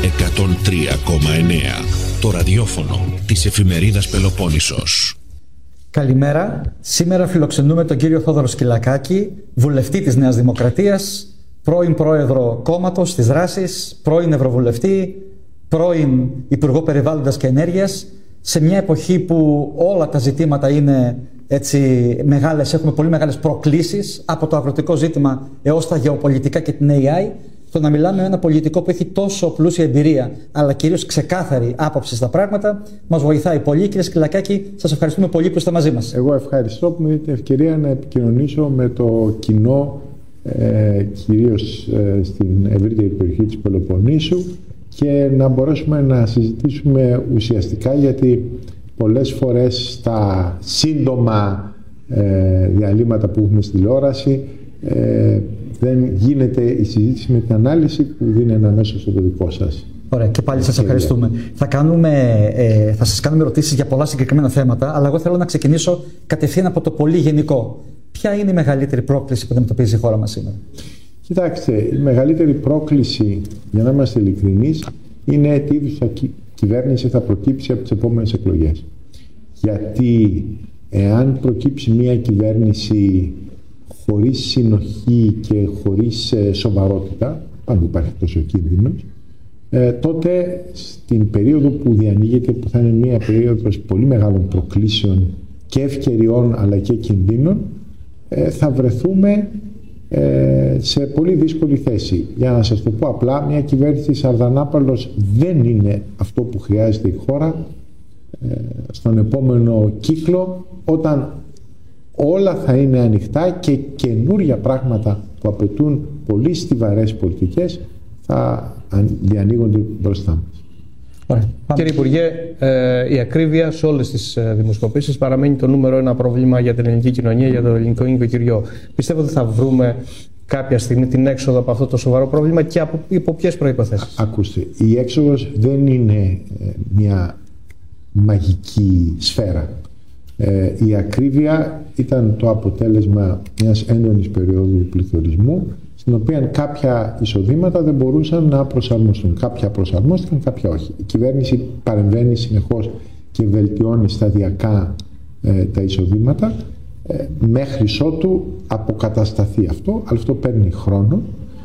103,9. Το ραδιόφωνο της εφημερίδας Πελοπόννησος. Καλημέρα. Σήμερα φιλοξενούμε τον κύριο Θόδωρο Σκυλακάκη, βουλευτή της Νέας Δημοκρατίας, πρώην πρόεδρο κόμματος της Δράσης, πρώην ευρωβουλευτή, πρώην υπουργό περιβάλλοντας και ενέργειας, σε μια εποχή που όλα τα ζητήματα είναι έτσι μεγάλες, έχουμε πολύ μεγάλες προκλήσεις, από το αγροτικό ζήτημα έως τα γεωπολιτικά και την AI. Το να μιλάμε με ένα πολιτικό που έχει τόσο πλούσια εμπειρία, αλλά κυρίως ξεκάθαρη άποψη στα πράγματα, μας βοηθάει πολύ. Κύριε Σκυλακάκη, σας ευχαριστούμε πολύ που είστε μαζί μας. Εγώ ευχαριστώ που μου δίνετε ευκαιρία να επικοινωνήσω με το κοινό, κυρίως στην ευρύτερη περιοχή της Πελοποννήσου, και να μπορέσουμε να συζητήσουμε ουσιαστικά, γιατί πολλές φορές στα σύντομα διαλύματα που έχουμε στη τηλεόραση δεν γίνεται η συζήτηση με την ανάλυση που δίνει ένα μέσο στο δικό σας. Ωραία, και πάλι σας ευχαριστούμε. Θα σας κάνουμε ερωτήσεις για πολλά συγκεκριμένα θέματα, αλλά εγώ θέλω να ξεκινήσω κατευθείαν από το πολύ γενικό. Ποια είναι η μεγαλύτερη πρόκληση που αντιμετωπίζει η χώρα μας σήμερα? Κοιτάξτε, η μεγαλύτερη πρόκληση, για να είμαστε ειλικρινείς, είναι τι είδους κυβέρνηση θα προκύψει από τις επόμενες εκλογές. Γιατί εάν προκύψει μια κυβέρνηση χωρίς συνοχή και χωρίς σοβαρότητα, πάντα υπάρχει αυτός ο κίνδυνος, τότε στην περίοδο που διανοίγεται, που θα είναι μια περίοδος πολύ μεγάλων προκλήσεων και ευκαιριών αλλά και κινδύνων, θα βρεθούμε σε πολύ δύσκολη θέση. Για να σας το πω απλά, μια κυβέρνηση Σαρδανάπαλος δεν είναι αυτό που χρειάζεται η χώρα στον επόμενο κύκλο, όταν όλα θα είναι ανοιχτά και καινούρια πράγματα που απαιτούν πολύ στιβαρές πολιτικές θα διανοίγονται μπροστά μας. Κύριε Υπουργέ, η ακρίβεια σε όλες τις δημοσκοπήσεις παραμένει το νούμερο ένα πρόβλημα για την ελληνική κοινωνία, για το ελληνικό νοικοκυριό. Πιστεύω ότι θα βρούμε κάποια στιγμή την έξοδο από αυτό το σοβαρό πρόβλημα και υπό ποιες προϋποθέσεις? Ακούστε, η έξοδος δεν είναι μια μαγική σφαίρα. Η ακρίβεια ήταν το αποτέλεσμα μιας έντονης περίοδου πληθωρισμού, στην οποία κάποια εισοδήματα δεν μπορούσαν να προσαρμοστούν. Κάποια προσαρμόστηκαν, κάποια όχι. Η κυβέρνηση παρεμβαίνει συνεχώς και βελτιώνει σταδιακά τα εισοδήματα μέχρι ότου αποκατασταθεί αυτό, αλλά αυτό παίρνει χρόνο.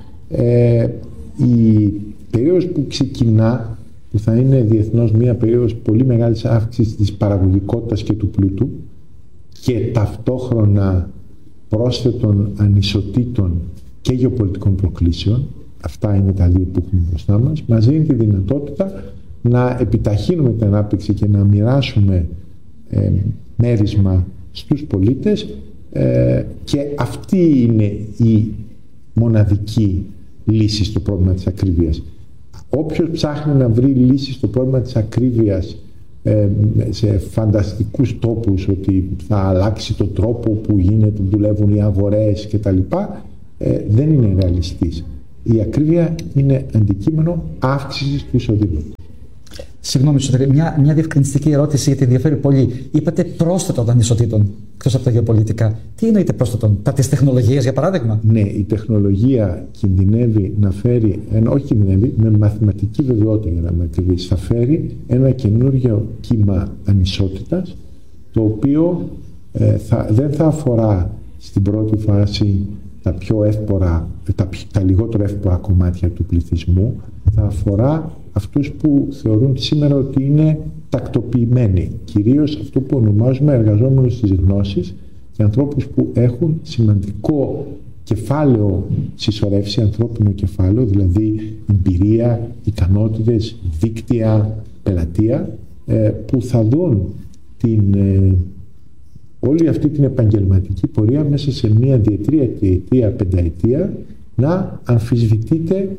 Η περίοδος που ξεκινά, που θα είναι διεθνώς μια περίοδος πολύ μεγάλης αύξησης της παραγωγικότητας και του πλούτου και ταυτόχρονα πρόσθετων ανισοτήτων και γεωπολιτικών προκλήσεων, αυτά είναι τα δύο που έχουμε μπροστά μας, μας δίνει τη δυνατότητα να επιταχύνουμε την ανάπτυξη και να μοιράσουμε μέρισμα στους πολίτες, και αυτή είναι η μοναδική λύση στο πρόβλημα της ακρίβειας. Όποιος ψάχνει να βρει λύση στο πρόβλημα της ακρίβειας σε φανταστικούς τόπους, ότι θα αλλάξει τον τρόπο που δουλεύουν οι αγορές κτλ., δεν είναι ρεαλιστής. Η ακρίβεια είναι αντικείμενο αύξησης του εισοδήματος. Συγγνώμη, μια διευκρινιστική ερώτηση, γιατί ενδιαφέρει πολύ. Είπατε πρόσθετων ανισοτήτων, εκτός από τα γεωπολιτικά. Τι εννοείται πρόσθετων? Τα της τεχνολογίας, για παράδειγμα? Ναι, η τεχνολογία κινδυνεύει να φέρει, όχι κινδυνεύει, με μαθηματική βεβαιότητα, για να με ακριβείς, θα φέρει ένα καινούργιο κύμα ανισότητας, το οποίο δεν θα αφορά στην πρώτη φάση τα λιγότερο εύπορα κομμάτια του πληθυσμού, θα αφορά αυτούς που θεωρούν σήμερα ότι είναι τακτοποιημένοι, κυρίως αυτό που ονομάζουμε εργαζόμενους στις γνώσεις, και ανθρώπους που έχουν σημαντικό κεφάλαιο συσσωρεύσει, ανθρώπινο κεφάλαιο, δηλαδή εμπειρία, ικανότητες, δίκτυα, πελατεία, που θα δουν όλη αυτή την επαγγελματική πορεία μέσα σε μία διετρία, τριετία, πενταετία να αμφισβητείται,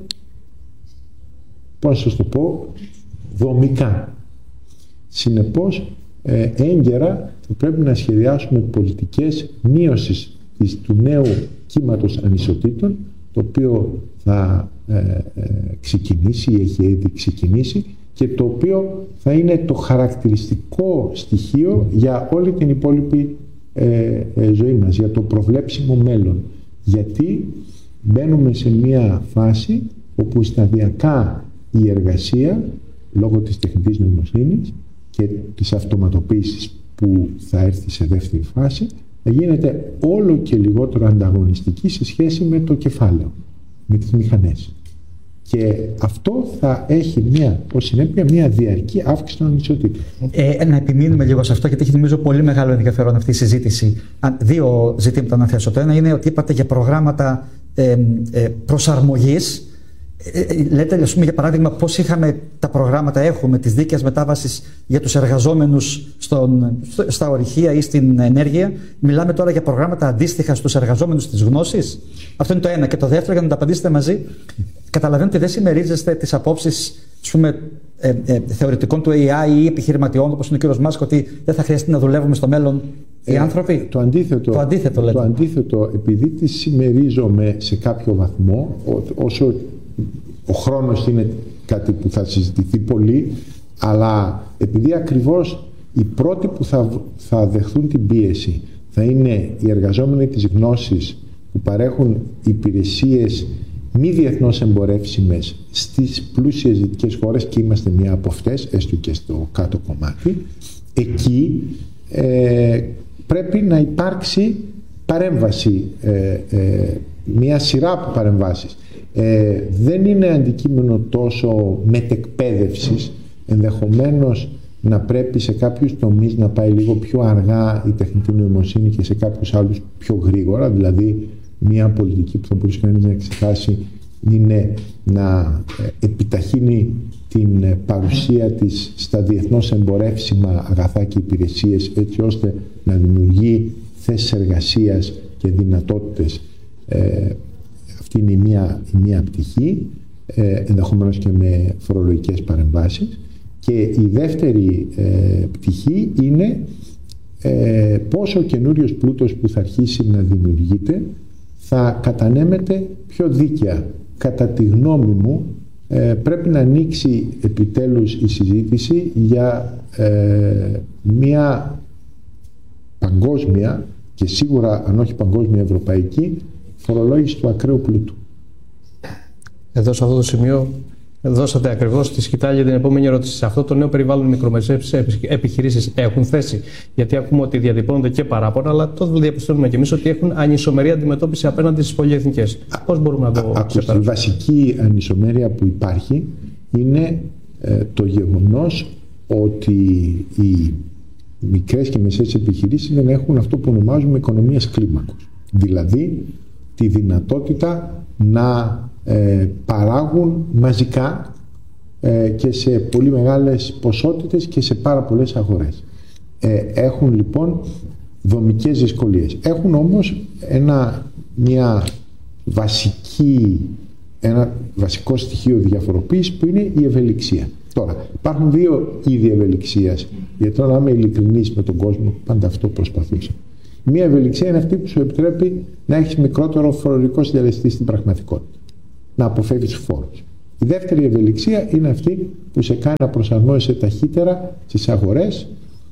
πώς να σας το πω, δομικά. Συνεπώς, έγκαιρα θα πρέπει να σχεδιάσουμε πολιτικές μείωσης του νέου κύματος ανισοτήτων, το οποίο θα ξεκινήσει ή έχει ήδη ξεκινήσει και το οποίο θα είναι το χαρακτηριστικό στοιχείο για όλη την υπόλοιπη ζωή μας, για το προβλέψιμο μέλλον. Γιατί μπαίνουμε σε μια φάση όπου σταδιακά η εργασία, λόγω της τεχνητής νοημοσύνης και της αυτοματοποίησης που θα έρθει σε δεύτερη φάση, θα γίνεται όλο και λιγότερο ανταγωνιστική σε σχέση με το κεφάλαιο, με τις μηχανές. Και αυτό θα έχει ως συνέπεια μια διαρκή αύξηση των ανισοτήτων. Να επιμείνουμε λίγο σε αυτό, γιατί έχει νομίζω πολύ μεγάλο ενδιαφέρον αυτή η συζήτηση. Δύο ζητήματα να θέσω. Το ένα είναι ότι είπατε για προγράμματα προσαρμογής. Λέτε, ας πούμε, για παράδειγμα, πώς είχαμε τα προγράμματα, έχουμε τις δίκαιες μετάβασεις για τους εργαζόμενους στα ορυχεία ή στην ενέργεια. Μιλάμε τώρα για προγράμματα αντίστοιχα στους εργαζόμενους της γνώσης. Αυτό είναι το ένα. Και το δεύτερο, για να τα απαντήσετε μαζί, καταλαβαίνω ότι δεν συμμερίζεστε τις απόψεις, ας πούμε, θεωρητικών του AI ή επιχειρηματιών, όπως είναι ο κύριος Μάσκ, ότι δεν θα χρειαστεί να δουλεύουμε στο μέλλον οι άνθρωποι. Το αντίθετο, επειδή τις συμμερίζομαι σε κάποιο βαθμό, όσο ο χρόνος είναι κάτι που θα συζητηθεί πολύ, αλλά επειδή ακριβώς οι πρώτοι που θα δεχθούν την πίεση θα είναι οι εργαζόμενοι της γνώσης που παρέχουν υπηρεσίες μη διεθνώς εμπορεύσιμες στις πλούσιες δυτικές χώρες, και είμαστε μία από αυτές, έστω και στο κάτω κομμάτι, εκεί πρέπει να υπάρξει παρέμβαση, μία σειρά από παρεμβάσεις. Δεν είναι αντικείμενο τόσο μετεκπαίδευσης, ενδεχομένως να πρέπει σε κάποιους τομείς να πάει λίγο πιο αργά η τεχνητή νοημοσύνη και σε κάποιους άλλους πιο γρήγορα. Δηλαδή μια πολιτική που θα μπορούσε κανείς να εξετάσει είναι να επιταχύνει την παρουσία της στα διεθνώς εμπορεύσιμα αγαθά και υπηρεσίες, έτσι ώστε να δημιουργεί θέσεις εργασίας και δυνατότητες. Αυτή είναι η μία πτυχή, ενδεχομένως και με φορολογικές παρεμβάσεις. Και η δεύτερη πτυχή είναι πόσο ο καινούριος πλούτος που θα αρχίσει να δημιουργείται θα κατανέμεται πιο δίκαια. Κατά τη γνώμη μου, πρέπει να ανοίξει επιτέλους η συζήτηση για μια παγκόσμια και σίγουρα, αν όχι παγκόσμια, ευρωπαϊκή φορολόγηση του ακραίου πλούτου. Εδώ σε αυτό το σημείο δώσατε ακριβώς τη σκητάλη για την επόμενη ερώτηση. Σε αυτό το νέο περιβάλλον, μικρομεσαίες επιχειρήσεις έχουν θέση? Γιατί ακούμε ότι διατυπώνονται και παράπονα, αλλά το διαπιστώνουμε και εμείς ότι έχουν ανισομερή αντιμετώπιση απέναντι στις πολυεθνικές. Πώς μπορούμε να το ξεπεράσουμε? Η βασική ανισομέρεια που υπάρχει είναι το γεγονός ότι οι μικρές και μεσαίες επιχειρήσεις δεν έχουν αυτό που ονομάζουμε οικονομίες κλίμακος. Δηλαδή τη δυνατότητα να παράγουν μαζικά και σε πολύ μεγάλες ποσότητες και σε πάρα πολλές αγορές. Έχουν λοιπόν δομικές δυσκολίες. Έχουν όμως ένα βασικό στοιχείο διαφοροποίησης που είναι η ευελιξία. Τώρα, υπάρχουν δύο είδη ευελιξίας. Γιατί τώρα, να είμαι ειλικρινής με τον κόσμο, πάντα αυτό προσπαθούσα. Μία ευελιξία είναι αυτή που σου επιτρέπει να έχεις μικρότερο φορολογικό συντελεστή στην πραγματικότητα, να αποφεύγεις φόρους. Η δεύτερη ευελιξία είναι αυτή που σε κάνει να προσαρμόζεσαι ταχύτερα στις αγορές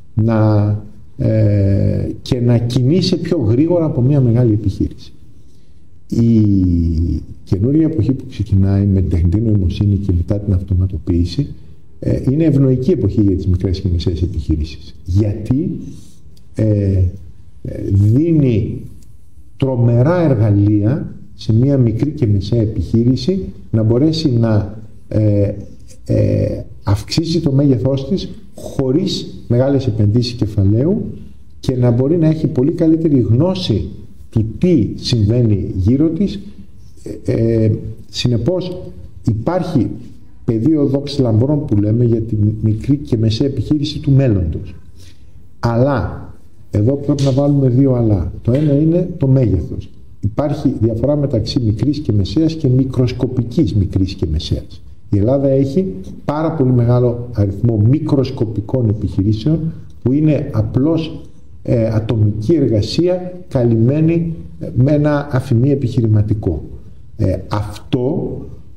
και να κινείσαι πιο γρήγορα από μια μεγάλη επιχείρηση. Η καινούργια εποχή που ξεκινάει με την τεχνητή νοημοσύνη και μετά την αυτοματοποίηση είναι ευνοϊκή εποχή για τις μικρές και μεσαίες επιχειρήσεις. Γιατί δίνει τρομερά εργαλεία σε μια μικρή και μεσαία επιχείρηση να μπορέσει να αυξήσει το μέγεθός της χωρίς μεγάλες επενδύσεις κεφαλαίου και να μπορεί να έχει πολύ καλύτερη γνώση του τι συμβαίνει γύρω της. Συνεπώς υπάρχει πεδίο δόξης λαμπρών που λέμε για τη μικρή και μεσαία επιχείρηση του μέλλοντος. Αλλά εδώ πρέπει να βάλουμε δύο αλλά. Το ένα είναι το μέγεθος. Υπάρχει διαφορά μεταξύ μικρής και μεσαίας και μικροσκοπικής μικρής και μεσαίας. Η Ελλάδα έχει πάρα πολύ μεγάλο αριθμό μικροσκοπικών επιχειρήσεων που είναι απλώς ατομική εργασία καλυμμένη με ένα αφημί επιχειρηματικό. Αυτό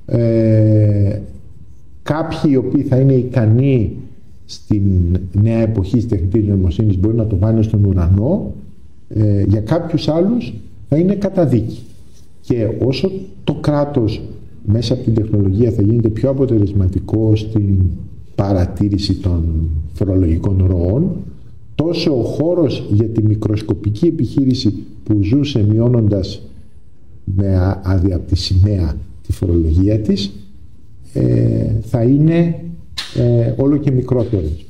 κάποιοι οι οποίοι θα είναι ικανοί στην νέα εποχή της τεχνητής νοημοσύνης μπορεί να το βάλουν στον ουρανό, για κάποιους άλλους θα είναι καταδίκη. Και όσο το κράτος μέσα από την τεχνολογία θα γίνεται πιο αποτελεσματικό στην παρατήρηση των φορολογικών ροών, τόσο ο χώρος για τη μικροσκοπική επιχείρηση που ζούσε μειώνοντας με άδεια από τη σημαία τη φορολογία της θα είναι όλο και μικρότερος.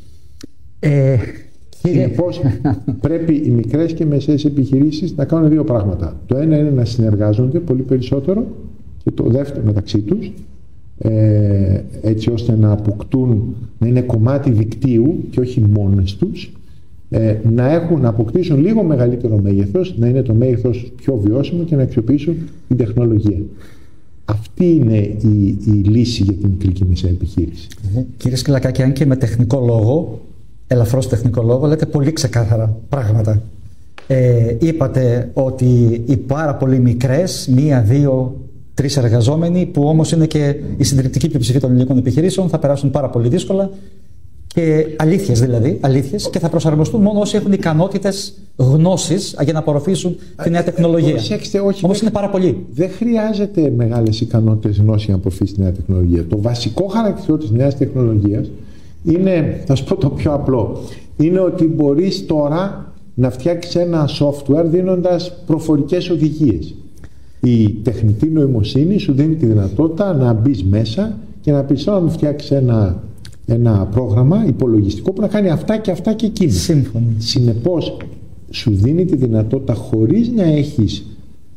Συνεπώς πρέπει οι μικρές και μεσαίες επιχειρήσεις να κάνουν δύο πράγματα. Το ένα είναι να συνεργάζονται πολύ περισσότερο και το δεύτερο μεταξύ τους, έτσι ώστε να αποκτούν, να είναι κομμάτι δικτύου και όχι μόνες τους, να αποκτήσουν λίγο μεγαλύτερο μέγεθος, να είναι το μέγεθος πιο βιώσιμο και να αξιοποιήσουν την τεχνολογία. Αυτή είναι η λύση για την μικρή και μεσαία επιχείρηση. Κύριε Σκυλακάκη, αν και με τεχνικό λόγο, ελαφρώς τεχνικό λόγο, λέτε πολύ ξεκάθαρα πράγματα. Είπατε ότι οι πάρα πολύ μικρές, 1, 2, 3 εργαζόμενοι, που όμως είναι και η συντριπτική πλειοψηφία των ελληνικών επιχειρήσεων, θα περάσουν πάρα πολύ δύσκολα. Και αλήθειες δηλαδή, αλήθειες, και θα προσαρμοστούν μόνο όσοι έχουν ικανότητες, γνώσεις για να απορροφήσουν τη νέα τεχνολογία. Προσέξτε, όχι. Όμως είναι πάρα πολύ. Δεν χρειάζεται μεγάλες ικανότητες, γνώσεις για να απορροφήσει τη νέα τεχνολογία. Το βασικό χαρακτηριστικό της νέας τεχνολογίας είναι, θα σου πω το πιο απλό, είναι ότι μπορείς τώρα να φτιάξεις ένα software δίνοντας προφορικές οδηγίες. Η τεχνητή νοημοσύνη σου δίνει τη δυνατότητα να μπεις μέσα και να πεις να φτιάξεις ένα πρόγραμμα υπολογιστικό που να κάνει αυτά και αυτά και εκείνα. Συνεπώς σου δίνει τη δυνατότητα, χωρίς να έχεις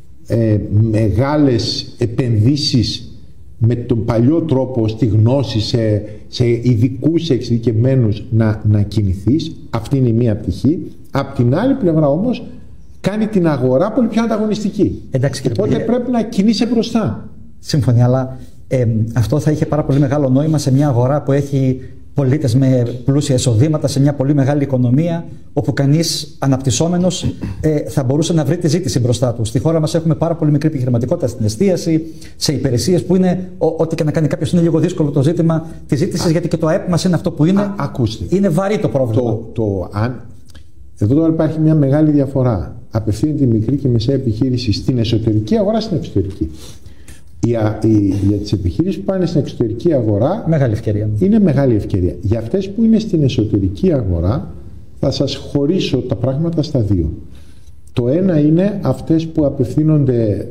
μεγάλες επενδύσεις με τον παλιό τρόπο στη γνώση, σε ειδικούς εξειδικευμένους να κινηθείς. Αυτή είναι η μία πτυχή. Απ' την άλλη πλευρά όμως κάνει την αγορά πολύ πιο ανταγωνιστική. Οπότε πρέπει να κινείσαι μπροστά. Σύμφωνοι, αλλά αυτό θα είχε πάρα πολύ μεγάλο νόημα σε μια αγορά που έχει πολίτες με πλούσια εισοδήματα, σε μια πολύ μεγάλη οικονομία, όπου κανείς αναπτυσσόμενος θα μπορούσε να βρει τη ζήτηση μπροστά του. Στη χώρα μας έχουμε πάρα πολύ μικρή επιχειρηματικότητα στην εστίαση, σε υπηρεσίες που είναι, ό,τι και να κάνει κάποιος, είναι λίγο δύσκολο το ζήτημα της ζήτησης, γιατί και το ΑΕΠ μας είναι αυτό που είναι. Ακούστε. Είναι βαρύ το πρόβλημα. Εδώ τώρα υπάρχει μια μεγάλη διαφορά. Απευθύνεται η μικρή και μεσαία επιχείρηση στην εσωτερική αγορά, στην εξωτερική. Για τις επιχειρήσεις που πάνε στην εξωτερική αγορά, μεγάλη ευκαιρία. Είναι μεγάλη ευκαιρία. Για αυτές που είναι στην εσωτερική αγορά θα σας χωρίσω τα πράγματα στα δύο. Το ένα είναι αυτές που απευθύνονται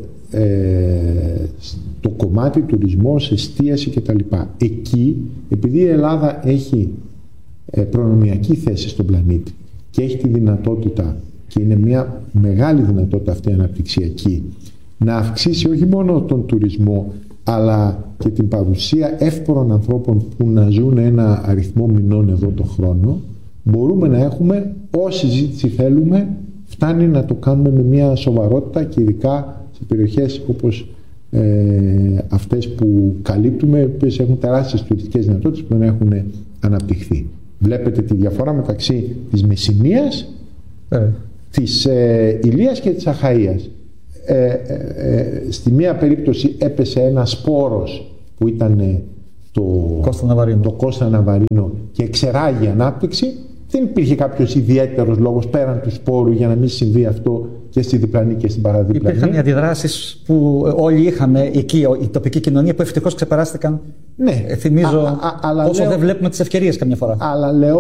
στο κομμάτι τουρισμός, εστίαση κτλ. Εκεί, επειδή η Ελλάδα έχει προνομιακή θέση στον πλανήτη και έχει τη δυνατότητα, και είναι μια μεγάλη δυνατότητα αυτή αναπτυξιακή, να αυξήσει όχι μόνο τον τουρισμό αλλά και την παρουσία εύπορων ανθρώπων που να ζουν ένα αριθμό μηνών εδώ το χρόνο, μπορούμε να έχουμε όση ζήτηση θέλουμε. Φτάνει να το κάνουμε με μια σοβαρότητα, και ειδικά σε περιοχές όπως αυτές που καλύπτουμε, οι οποίες έχουν τεράστιες τουριστικές δυνατότητες που δεν έχουν αναπτυχθεί. Βλέπετε τη διαφορά μεταξύ της Μεσσηνίας, της Ηλίας και της Αχαΐας. Στη μία περίπτωση έπεσε ένα σπόρος που ήταν το Κώστα Ναβαρίνο και εξεράγει η ανάπτυξη. Δεν υπήρχε κάποιος ιδιαίτερος λόγος πέραν του σπόρου για να μην συμβεί αυτό και στη διπλανή και στην παραδίπλανη. Υπήρχαν οι αντιδράσεις που όλοι είχαμε εκεί, η τοπική κοινωνία, που ευτυχώς ξεπεράστηκαν. Ναι. Θυμίζω πόσο δεν βλέπουμε τις ευκαιρίες καμιά φορά. Αλλά λέω